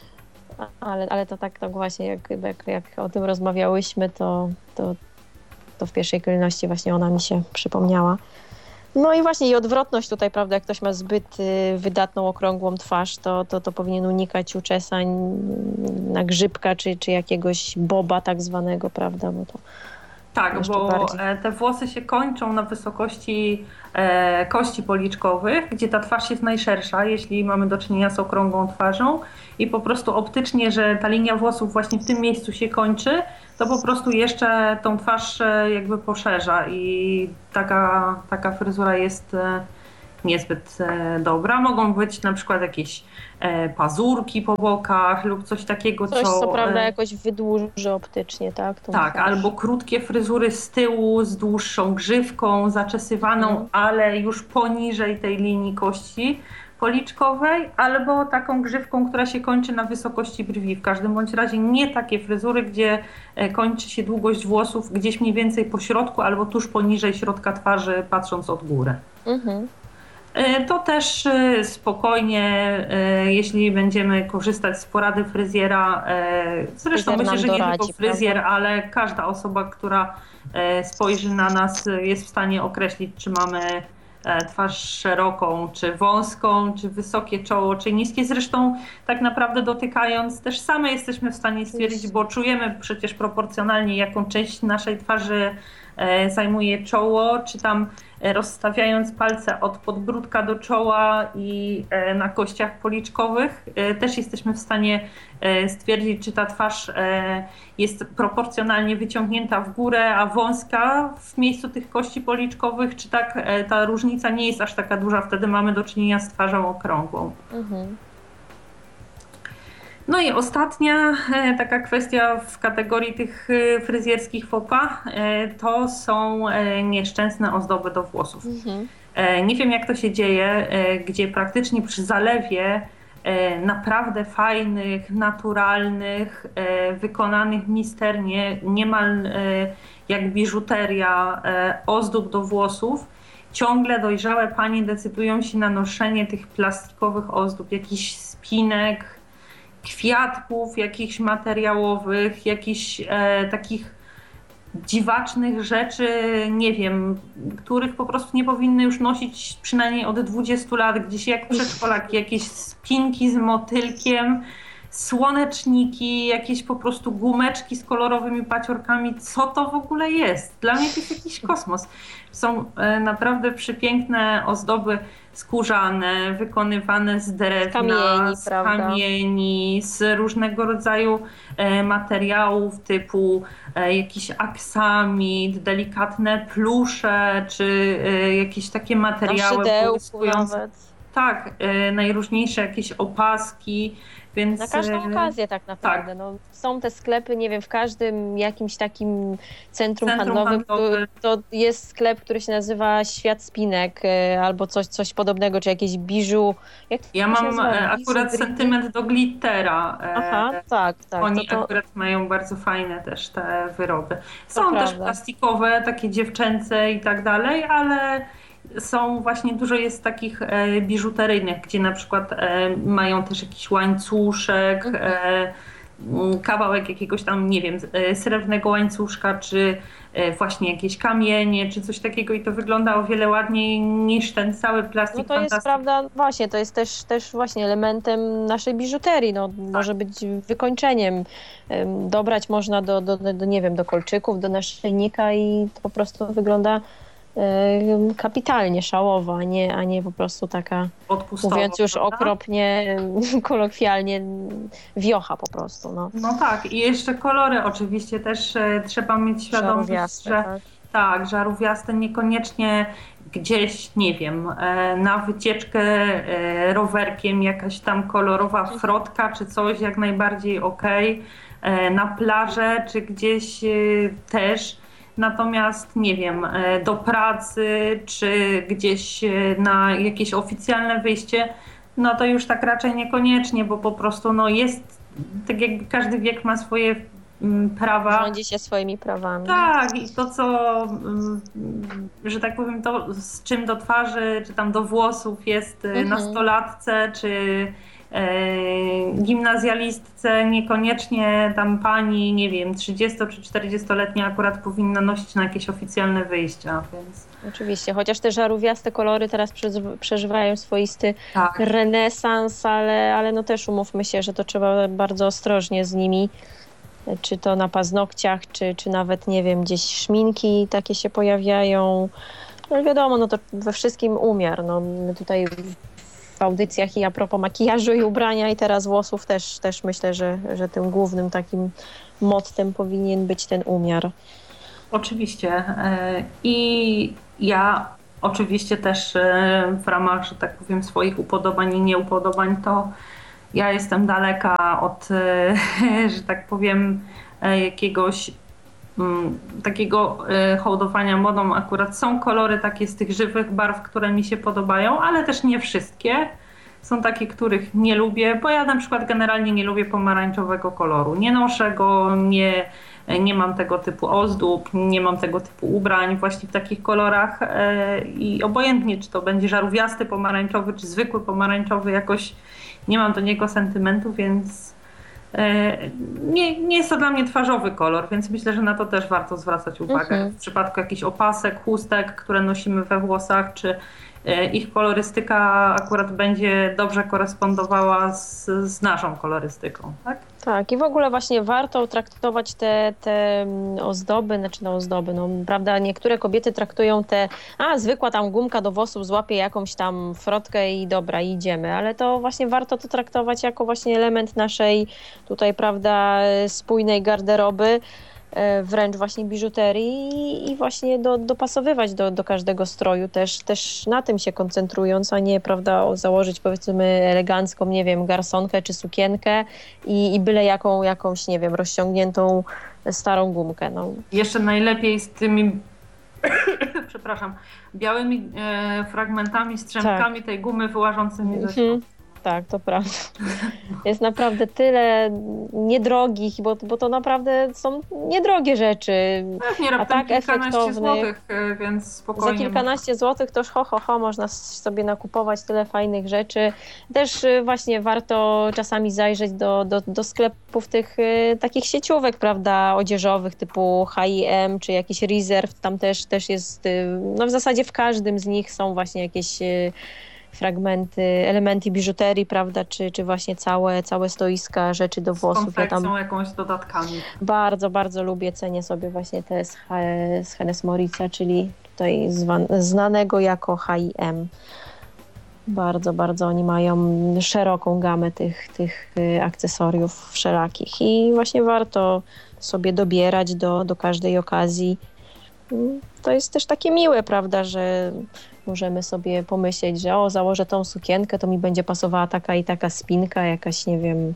Ale, ale to tak, tak właśnie, jak, jak, jak o tym rozmawiałyśmy, to, to to w pierwszej kolejności właśnie ona mi się przypomniała. No i właśnie i odwrotność tutaj, prawda, jak ktoś ma zbyt y, wydatną, okrągłą twarz, to, to, to powinien unikać uczesań na grzybka czy, czy jakiegoś boba tak zwanego, prawda, bo to tak, bo bardziej. Te włosy się kończą na wysokości e, kości policzkowych, gdzie ta twarz jest najszersza, jeśli mamy do czynienia z okrągłą twarzą i po prostu optycznie, że ta linia włosów właśnie w tym miejscu się kończy, to po prostu jeszcze tą twarz jakby poszerza i taka, taka fryzura jest niezbyt dobra. Mogą być na przykład jakieś pazurki po bokach lub coś takiego, coś, co... co prawda jakoś wydłuży optycznie, tak? Tą tak, twarz. Albo krótkie fryzury z tyłu z dłuższą grzywką, zaczesywaną, mm. ale już poniżej tej linii kości policzkowej, albo taką grzywką, która się kończy na wysokości brwi. W każdym bądź razie nie takie fryzury, gdzie kończy się długość włosów gdzieś mniej więcej po środku albo tuż poniżej środka twarzy, patrząc od góry. Mm-hmm. To też spokojnie, jeśli będziemy korzystać z porady fryzjera, zresztą Fryzjer myślę, że nie doradzi, tylko fryzjer, prawda? Ale każda osoba, która spojrzy na nas, jest w stanie określić, czy mamy twarz szeroką, czy wąską, czy wysokie czoło, czy niskie. Zresztą tak naprawdę dotykając też same jesteśmy w stanie stwierdzić, bo czujemy przecież proporcjonalnie, jaką część naszej twarzy zajmuje czoło, czy tam rozstawiając palce od podbródka do czoła i na kościach policzkowych też jesteśmy w stanie stwierdzić, czy ta twarz jest proporcjonalnie wyciągnięta w górę, a wąska w miejscu tych kości policzkowych, czy tak ta różnica nie jest aż taka duża, wtedy mamy do czynienia z twarzą okrągłą. Mhm. No i ostatnia taka kwestia w kategorii tych fryzjerskich faux pas to są nieszczęsne ozdoby do włosów. Mhm. Nie wiem, jak to się dzieje, gdzie praktycznie przy zalewie naprawdę fajnych, naturalnych, wykonanych misternie, niemal jak biżuteria ozdób do włosów, ciągle dojrzałe panie decydują się na noszenie tych plastikowych ozdób, jakichś spinek, kwiatków jakichś materiałowych, jakichś e, takich dziwacznych rzeczy, nie wiem, których po prostu nie powinny już nosić przynajmniej od dwudziestu lat, gdzieś jak przedszkolaki, jakieś spinki z motylkiem, słoneczniki, jakieś po prostu gumeczki z kolorowymi paciorkami. Co to w ogóle jest? Dla mnie to jest jakiś kosmos. Są e, naprawdę przepiękne ozdoby skórzane, wykonywane z drewna, z kamieni, z, kamieni, z różnego rodzaju e, materiałów typu e, jakiś aksamit, delikatne plusze, czy e, jakieś takie materiały nawet. Tak, e, najróżniejsze jakieś opaski. Więc, na każdą okazję tak naprawdę. Tak. No, są te sklepy, nie wiem, w każdym jakimś takim centrum, centrum handlowym, handlowy. to, to jest sklep, który się nazywa Świat Spinek albo coś, coś podobnego, czy jakieś biżu. Jak ja mam nazywa? Akurat biżu, sentyment do glittera. Aha, tak, tak. Oni to, to... akurat mają bardzo fajne też te wyroby. Są to też prawda. Plastikowe, takie dziewczęce i tak dalej, ale są właśnie, dużo jest takich e, biżuteryjnych, gdzie na przykład e, mają też jakiś łańcuszek, e, kawałek jakiegoś tam, nie wiem, e, srebrnego łańcuszka, czy e, właśnie jakieś kamienie, czy coś takiego i to wygląda o wiele ładniej niż ten cały plastik. No to jest prawda, właśnie, to jest też, też właśnie elementem naszej biżuterii, no, tak. Może być wykończeniem. Dobrać można do, do, do, do, nie wiem, do kolczyków, do naszyjnika i to po prostu wygląda kapitalnie, szałowo, a nie, a nie po prostu taka, odpustowo, mówiąc już prawda? Okropnie, kolokwialnie, wiocha po prostu. No, no tak, i jeszcze kolory oczywiście też e, trzeba mieć świadomość, że tak, tak żarówiaste niekoniecznie gdzieś, nie wiem, e, na wycieczkę e, rowerkiem jakaś tam kolorowa frotka czy coś jak najbardziej okej, okay. Na plażę czy gdzieś e, też. Natomiast, nie wiem, do pracy czy gdzieś na jakieś oficjalne wyjście, no to już tak raczej niekoniecznie, bo po prostu no jest, tak jak każdy wiek ma swoje prawa. Rządzi się swoimi prawami. Tak, i to co, że tak powiem, to z czym do twarzy, czy tam do włosów jest mhm. nastolatce, czy gimnazjalistce niekoniecznie tam pani, nie wiem, trzydziesto czy czterdziestoletnia akurat powinna nosić na jakieś oficjalne wyjścia, więc... Oczywiście, chociaż te żarówiaste kolory teraz przeżywają swoisty tak. renesans, ale, ale no też umówmy się, że to trzeba bardzo ostrożnie z nimi, czy to na paznokciach, czy, czy nawet, nie wiem, gdzieś szminki takie się pojawiają. No wiadomo, no to we wszystkim umiar. No, my tutaj w audycjach i a propos makijażu i ubrania i teraz włosów też, też myślę, że, że tym głównym takim mottem powinien być ten umiar. Oczywiście. I ja oczywiście też w ramach, że tak powiem, swoich upodobań i nieupodobań, to ja jestem daleka od, że tak powiem, jakiegoś takiego hołdowania modą. Akurat są kolory takie z tych żywych barw, które mi się podobają, ale też nie wszystkie. Są takie, których nie lubię, bo ja na przykład generalnie nie lubię pomarańczowego koloru. Nie noszę go, nie, nie mam tego typu ozdób, nie mam tego typu ubrań właśnie w takich kolorach i obojętnie, czy to będzie żarówiasty pomarańczowy, czy zwykły pomarańczowy, jakoś nie mam do niego sentymentu, więc nie, nie jest to dla mnie twarzowy kolor, więc myślę, że na to też warto zwracać uwagę. Mhm. W przypadku jakichś opasek, chustek, które nosimy we włosach, czy ich kolorystyka akurat będzie dobrze korespondowała z, z naszą kolorystyką, tak? Tak, i w ogóle właśnie warto traktować te, te ozdoby, znaczy no ozdoby, no prawda, niektóre kobiety traktują te, a zwykła tam gumka do włosów, złapie jakąś tam frotkę i dobra, idziemy, ale to właśnie warto to traktować jako właśnie element naszej tutaj, prawda, spójnej garderoby, wręcz właśnie biżuterii i właśnie do, dopasowywać do, do każdego stroju, też, też na tym się koncentrując, a nie, prawda, założyć powiedzmy elegancką, nie wiem, garsonkę czy sukienkę i, i byle jaką, jakąś, nie wiem, rozciągniętą starą gumkę. No. Jeszcze najlepiej z tymi przepraszam, białymi e, fragmentami, strzępkami tak. tej gumy wyłażącymi ze środka. Tak, to prawda. Jest naprawdę tyle niedrogich, bo, bo to naprawdę są niedrogie rzeczy. Pewnie a tak efektownych. Złotych, więc spokojnie. Za kilkanaście złotych to już ho, ho, ho, można sobie nakupować tyle fajnych rzeczy. Też właśnie warto czasami zajrzeć do, do, do sklepów tych takich sieciówek, prawda, odzieżowych typu H i M czy jakiś Reserve. Tam też, też jest, no w zasadzie w każdym z nich są właśnie jakieś fragmenty, elementy biżuterii, prawda, czy, czy właśnie całe, całe stoiska rzeczy do włosów. Z konfekcją, ja tam jakąś dodatkami. Bardzo, bardzo lubię, cenię sobie właśnie te z, z Hennes Maurits'a, czyli tutaj zwan, znanego jako H i M. Bardzo, bardzo oni mają szeroką gamę tych, tych akcesoriów wszelakich i właśnie warto sobie dobierać do, do każdej okazji. To jest też takie miłe, prawda, że możemy sobie pomyśleć, że o, założę tą sukienkę, to mi będzie pasowała taka i taka spinka, jakaś, nie wiem,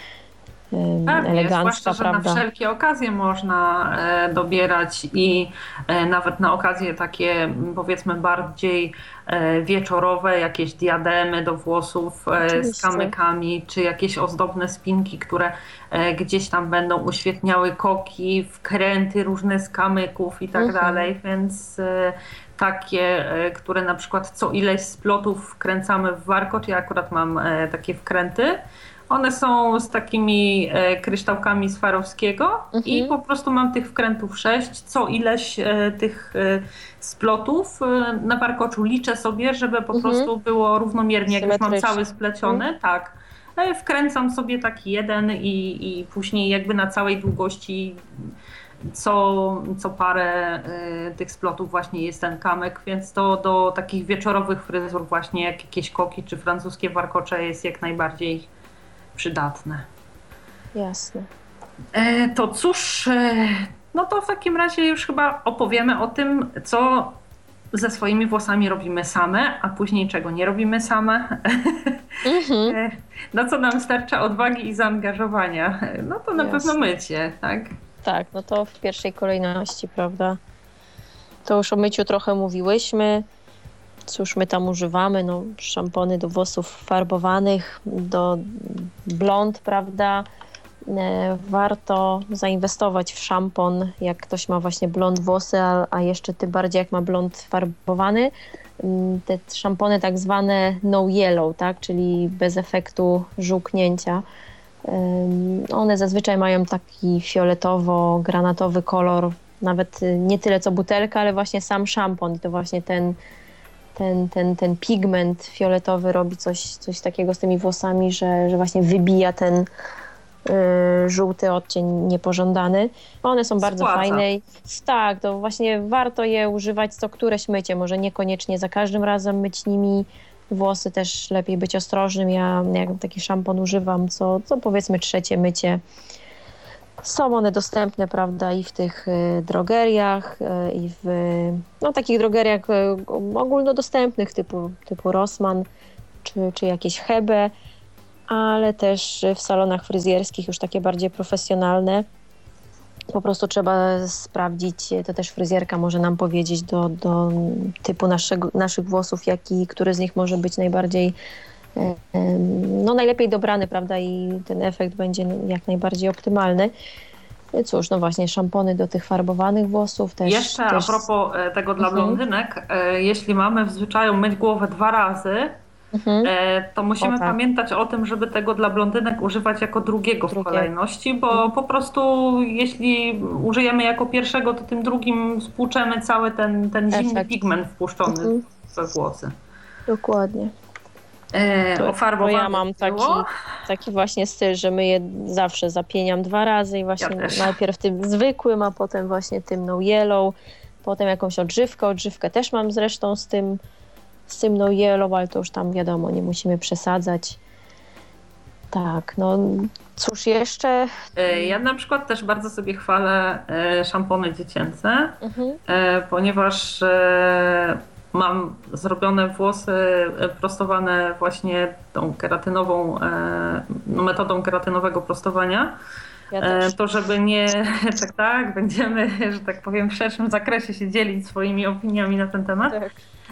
Pewnie, elegancka, zwłaszcza, prawda? Że na wszelkie okazje można e, dobierać i e, nawet na okazje takie, powiedzmy, bardziej e, wieczorowe, jakieś diademy do włosów e, z kamykami, czy jakieś ozdobne spinki, które e, gdzieś tam będą uświetniały koki, wkręty różne z kamyków i tak mhm. dalej, więc e, takie, e, które na przykład co ileś splotów wkręcamy w warkocz. Ja akurat mam e, takie wkręty. One są z takimi e, kryształkami Swarowskiego mhm. i po prostu mam tych wkrętów sześć, co ileś e, tych e, splotów e, na warkoczu liczę sobie, żeby po mhm. prostu było równomiernie, jak już mam cały spleciony, mhm. tak. E, wkręcam sobie taki jeden i, i później jakby na całej długości co, co parę e, tych splotów właśnie jest ten kamyk, więc to do takich wieczorowych fryzur właśnie jak jakieś koki czy francuskie warkocze jest jak najbardziej przydatne. Jasne. E, to cóż, e, no to w takim razie już chyba opowiemy o tym, co ze swoimi włosami robimy same, a później czego nie robimy same. Mm-hmm. e, na co nam starcza odwagi i zaangażowania. No to na Jasne. Pewno mycie, tak? Tak, no to w pierwszej kolejności, prawda? To już o myciu trochę mówiłyśmy. Cóż my tam używamy? No, szampony do włosów farbowanych, do blond, prawda? E, warto zainwestować w szampon, jak ktoś ma właśnie blond włosy, a, a jeszcze tym bardziej jak ma blond farbowany. Te szampony tak zwane no yellow, tak? Czyli bez efektu żółknięcia. One zazwyczaj mają taki fioletowo-granatowy kolor, nawet nie tyle co butelka, ale właśnie sam szampon i to właśnie ten, ten, ten, ten pigment fioletowy robi coś, coś takiego z tymi włosami, że, że właśnie wybija ten y, żółty odcień niepożądany. One są bardzo Spłaca. fajne. I, tak, to właśnie warto je używać co któreś mycie, może niekoniecznie za każdym razem myć nimi włosy, też lepiej być ostrożnym. Ja jak taki szampon używam co, co powiedzmy trzecie mycie. Są one dostępne, prawda, i w tych y, drogeriach, y, i w no, takich drogeriach y, ogólnodostępnych typu, typu Rossmann czy, czy jakieś Hebe, ale też w salonach fryzjerskich już takie bardziej profesjonalne. Po prostu trzeba sprawdzić, to też fryzjerka może nam powiedzieć do, do typu naszego, naszych włosów, jaki, który z nich może być najbardziej no najlepiej dobrany, prawda, i ten efekt będzie jak najbardziej optymalny. Cóż, no właśnie szampony do tych farbowanych włosów też. Jeszcze też... a propos tego dla mhm. blondynek, jeśli mamy w zwyczaju myć głowę dwa razy, mhm. to musimy o, tak. pamiętać o tym, żeby tego dla blondynek używać jako drugiego Drugie. w kolejności, bo mhm. po prostu jeśli użyjemy jako pierwszego, to tym drugim spłuczemy cały ten, ten zimny pigment wpuszczony mhm. we włosy. Dokładnie. To, to ja mam taki, taki właśnie styl, że myję zawsze zapieniam dwa razy i właśnie ja najpierw tym zwykłym, a potem właśnie tym no yellow, potem jakąś odżywkę. Odżywkę też mam zresztą z tym, z tym no yellow, ale to już tam wiadomo, nie musimy przesadzać. Tak, no cóż jeszcze? Ja na przykład też bardzo sobie chwalę szampony dziecięce, mhm. ponieważ mam zrobione włosy prostowane właśnie tą keratynową, no, metodą keratynowego prostowania. Ja to żeby nie, tak tak, będziemy, że tak powiem, w szerszym zakresie się dzielić swoimi opiniami na ten temat, tak.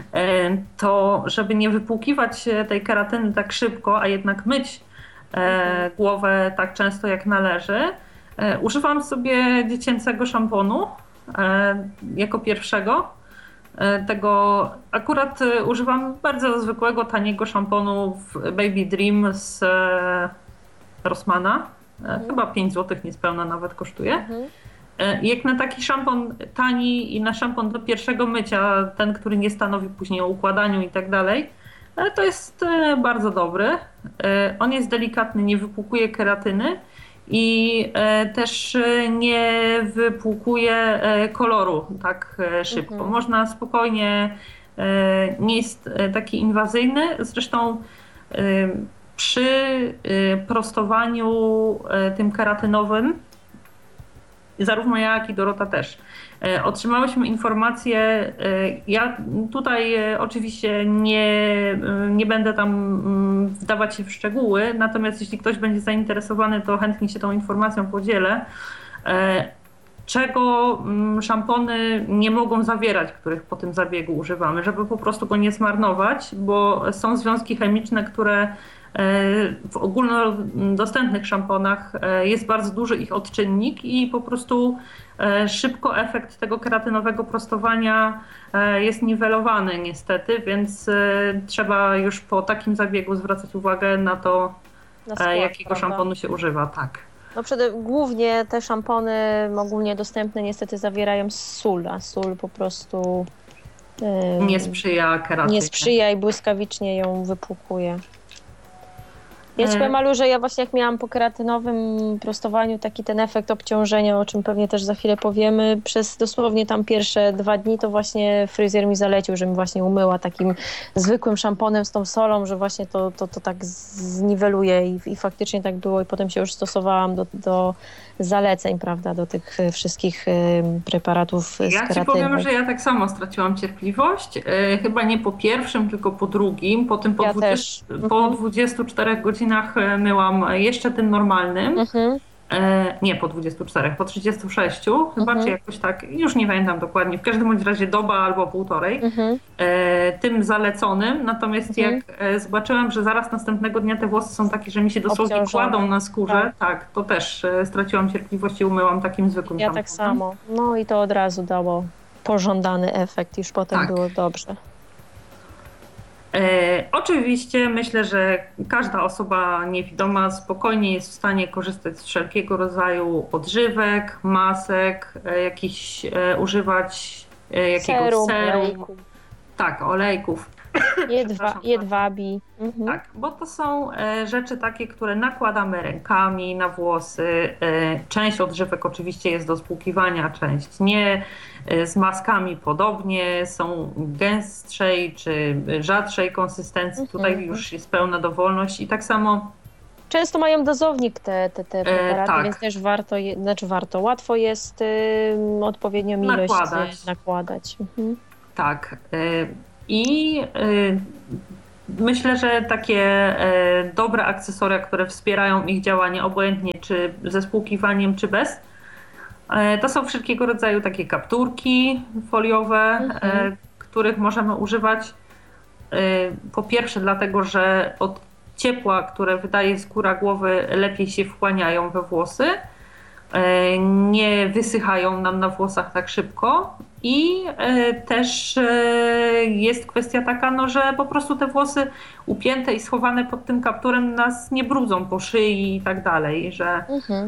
To żeby nie wypłukiwać tej keratyny tak szybko, a jednak myć mhm. głowę tak często jak należy, używam sobie dziecięcego szamponu jako pierwszego. Tego akurat używam bardzo zwykłego, taniego szamponu Baby Dream z Rossmana. Mhm. Chyba pięć złotych niespełna nawet kosztuje. Mhm. Jak na taki szampon tani i na szampon do pierwszego mycia, ten, który nie stanowi później o układaniu i tak dalej, to jest bardzo dobry. On jest delikatny, nie wypłukuje keratyny i też nie wypłukuje koloru tak szybko. Mhm. Można spokojnie, nie jest taki inwazyjny. Zresztą przy prostowaniu tym keratynowym, zarówno ja, jak i Dorota też, otrzymałyśmy informację, ja tutaj oczywiście nie, nie będę tam wdawać się w szczegóły, natomiast jeśli ktoś będzie zainteresowany, to chętnie się tą informacją podzielę, czego szampony nie mogą zawierać, których po tym zabiegu używamy, żeby po prostu go nie zmarnować, bo są związki chemiczne, które w ogólnodostępnych szamponach jest bardzo duży ich odczynnik i po prostu szybko efekt tego keratynowego prostowania jest niwelowany niestety, więc trzeba już po takim zabiegu zwracać uwagę na to, na skład, jakiego prawda? Szamponu się używa. Tak. No przede, głównie te szampony ogólnie dostępne niestety zawierają sól, a sól po prostu yy, nie sprzyja keratynie. Nie sprzyja i błyskawicznie ją wypłukuje. Ja ci powiem, Alu, że ja właśnie jak miałam po keratynowym prostowaniu taki ten efekt obciążenia, o czym pewnie też za chwilę powiemy, przez dosłownie tam pierwsze dwa dni to właśnie fryzjer mi zalecił, że mi właśnie umyła takim zwykłym szamponem z tą solą, że właśnie to, to, to tak zniweluje i, i faktycznie tak było i potem się już stosowałam do, do zaleceń, prawda, do tych wszystkich preparatów z keratyny. Ja ci powiem, że ja tak samo straciłam cierpliwość, chyba nie po pierwszym, tylko po drugim, potem po, ja dwudziestu, po dwudziestu czterech godzinach myłam jeszcze tym normalnym, mhm. e, nie po dwudziestu czterech, po trzydziestu sześciu chyba, mhm. czy jakoś tak, już nie pamiętam dokładnie, w każdym bądź razie doba albo półtorej, mhm. e, tym zaleconym, natomiast mhm. jak e, zobaczyłam, że zaraz następnego dnia te włosy są takie, że mi się dosłownie obciążone. Kładą na skórze, tak, tak to też e, straciłam cierpliwość i umyłam takim zwykłym Ja szamponem. tak samo, no i to od razu dało pożądany efekt, już potem tak. było dobrze. E, oczywiście myślę, że każda osoba niewidoma spokojnie jest w stanie korzystać z wszelkiego rodzaju odżywek, masek, e, jakichś e, używać e, jakiegoś Serum, serum. olejku. Tak, olejków. Jedwa, Przepraszam, jedwabi. Mhm. Tak, bo to są e, rzeczy takie, które nakładamy rękami na włosy. E, część odżywek oczywiście jest do spłukiwania, część nie. E, z maskami podobnie, są gęstszej czy rzadszej konsystencji. Mhm. Tutaj już jest pełna dowolność i tak samo Często mają dozownik te, te, te preparaty, tak. więc też warto, je, znaczy warto, łatwo jest y, odpowiednią ilość Nakładać. nakładać. Mhm. tak. E, I e, myślę, że takie e, dobre akcesoria, które wspierają ich działanie, obojętnie czy ze spłukiwaniem, czy bez, e, to są wszelkiego rodzaju takie kapturki foliowe, Mhm. e, których możemy używać e, po pierwsze dlatego, że od ciepła, które wydaje skóra głowy, lepiej się wchłaniają we włosy, e, nie wysychają nam na włosach tak szybko. I e, też e, jest kwestia taka, no, że po prostu te włosy upięte i schowane pod tym kapturem nas nie brudzą po szyi i tak dalej, że Mhm.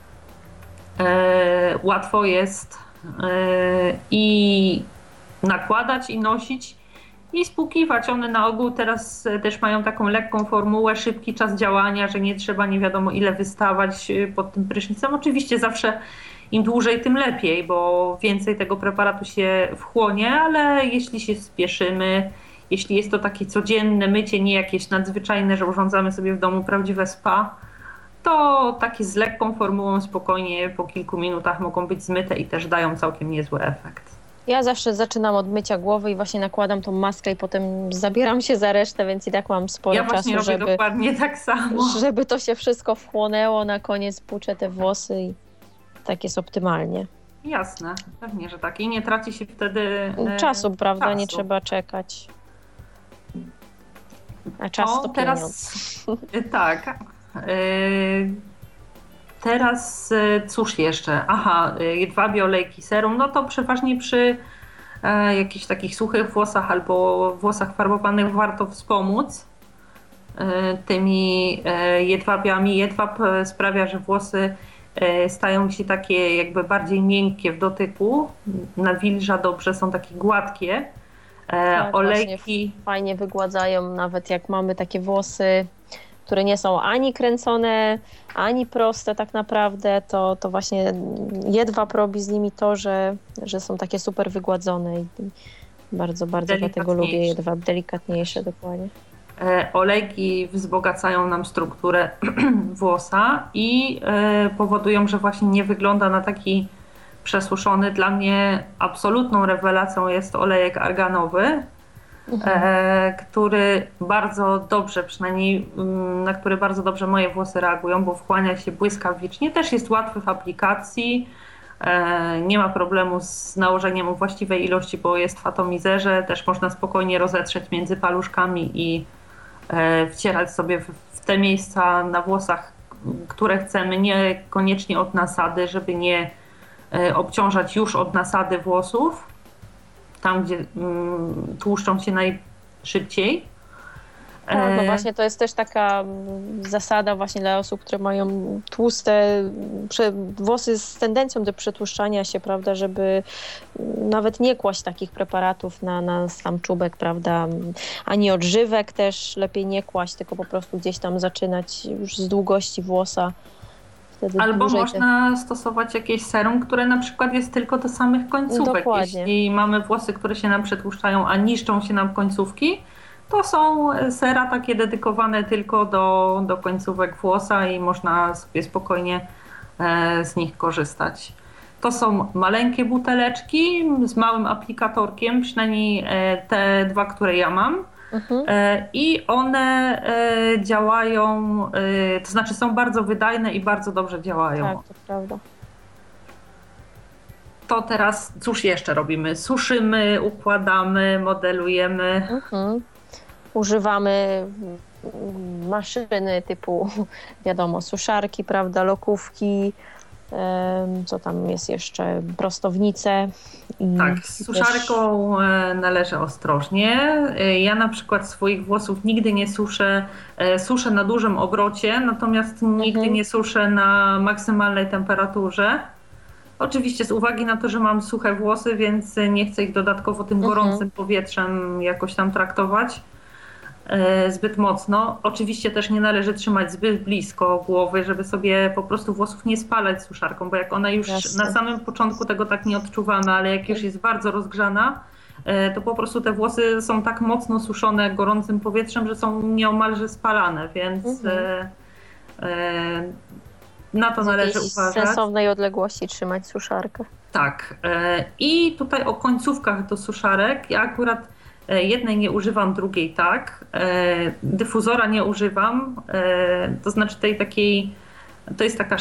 e, łatwo jest e, i nakładać i nosić i spłukiwać. One na ogół teraz też mają taką lekką formułę, szybki czas działania, że nie trzeba nie wiadomo ile wystawać pod tym prysznicem. Oczywiście zawsze im dłużej, tym lepiej, bo więcej tego preparatu się wchłonie, ale jeśli się spieszymy, jeśli jest to takie codzienne mycie, nie jakieś nadzwyczajne, że urządzamy sobie w domu prawdziwe spa, to takie z lekką formułą spokojnie po kilku minutach mogą być zmyte i też dają całkiem niezły efekt. Ja zawsze zaczynam od mycia głowy i właśnie nakładam tą maskę i potem zabieram się za resztę, więc i tak mam sporo Ja właśnie czasu, robię żeby, dokładnie tak samo. żeby to się wszystko wchłonęło. Na koniec płuczę te włosy i tak jest optymalnie. Jasne, pewnie, że tak. I nie traci się wtedy e, Czasu, prawda? czasu. Nie trzeba czekać. A czas O, to teraz pieniądz. tak. E, Teraz e, cóż jeszcze? Aha, e, jedwabie, olejki, serum. No to przeważnie przy e, jakichś takich suchych włosach albo włosach farbowanych warto wspomóc e, tymi e, jedwabiami. Jedwab e, sprawia, że włosy e, stają się takie jakby bardziej miękkie w dotyku. Nawilża dobrze, są takie gładkie. E, Tak, olejki. właśnie fajnie wygładzają, nawet jak mamy takie włosy, które nie są ani kręcone, ani proste tak naprawdę, to, to właśnie jedwab robi z nimi to, że, że są takie super wygładzone i bardzo, bardzo dlatego lubię jedwab, delikatniejsze dokładnie. E, olejki wzbogacają nam strukturę włosa i e, powodują, że właśnie nie wygląda na taki przesuszony. Dla mnie absolutną rewelacją jest olejek arganowy, Mhm. e, który bardzo dobrze, przynajmniej mm, na który bardzo dobrze moje włosy reagują, bo wchłania się błyskawicznie. Też jest łatwy w aplikacji, e, nie ma problemu z nałożeniem właściwej ilości, bo jest w atomizerze. Też można spokojnie rozetrzeć między paluszkami i e, wcierać sobie w, w te miejsca na włosach, które chcemy, niekoniecznie od nasady, żeby nie e, obciążać już od nasady włosów, tam gdzie mm, tłuszczą się najszybciej. Tak, no właśnie to jest też taka zasada właśnie dla osób, które mają tłuste prze, włosy z tendencją do przetłuszczania się, prawda, żeby nawet nie kłaść takich preparatów na, na sam czubek, prawda, ani odżywek też lepiej nie kłaść, tylko po prostu gdzieś tam zaczynać już z długości włosa. Wtedy Albo można te... stosować jakieś serum, które na przykład jest tylko do samych końcówek. Dokładnie. Jeśli mamy włosy, które się nam przetłuszczają, a niszczą się nam końcówki, to są sera takie dedykowane tylko do, do końcówek włosa i można sobie spokojnie e, z nich korzystać. To są maleńkie buteleczki z małym aplikatorkiem, przynajmniej e, te dwa, które ja mam. Mhm. I one działają, to znaczy są bardzo wydajne i bardzo dobrze działają. Tak, to prawda. To teraz cóż jeszcze robimy? Suszymy, układamy, modelujemy. Mhm. Używamy maszyny typu, wiadomo, suszarki, prawda, lokówki, Co tam jest jeszcze? Prostownice. I tak, z suszarką też... należy ostrożnie. Ja na przykład swoich włosów nigdy nie suszę, suszę na dużym obrocie, natomiast nigdy mhm. nie suszę na maksymalnej temperaturze. Oczywiście z uwagi na to, że mam suche włosy, więc nie chcę ich dodatkowo tym gorącym mhm. powietrzem jakoś tam traktować e, zbyt mocno. Oczywiście też nie należy trzymać zbyt blisko głowy, żeby sobie po prostu włosów nie spalać suszarką, bo jak ona już Jasne. na samym początku tego tak nie odczuwamy, ale jak już jest bardzo rozgrzana, e, to po prostu te włosy są tak mocno suszone gorącym powietrzem, że są nieomalże spalane, więc mhm. e, e, na to należy uważać. W sensownej odległości trzymać suszarkę. Tak. I tutaj o końcówkach do suszarek. Ja akurat jednej nie używam, drugiej tak. Dyfuzora nie używam. To znaczy tej takiej, to jest taka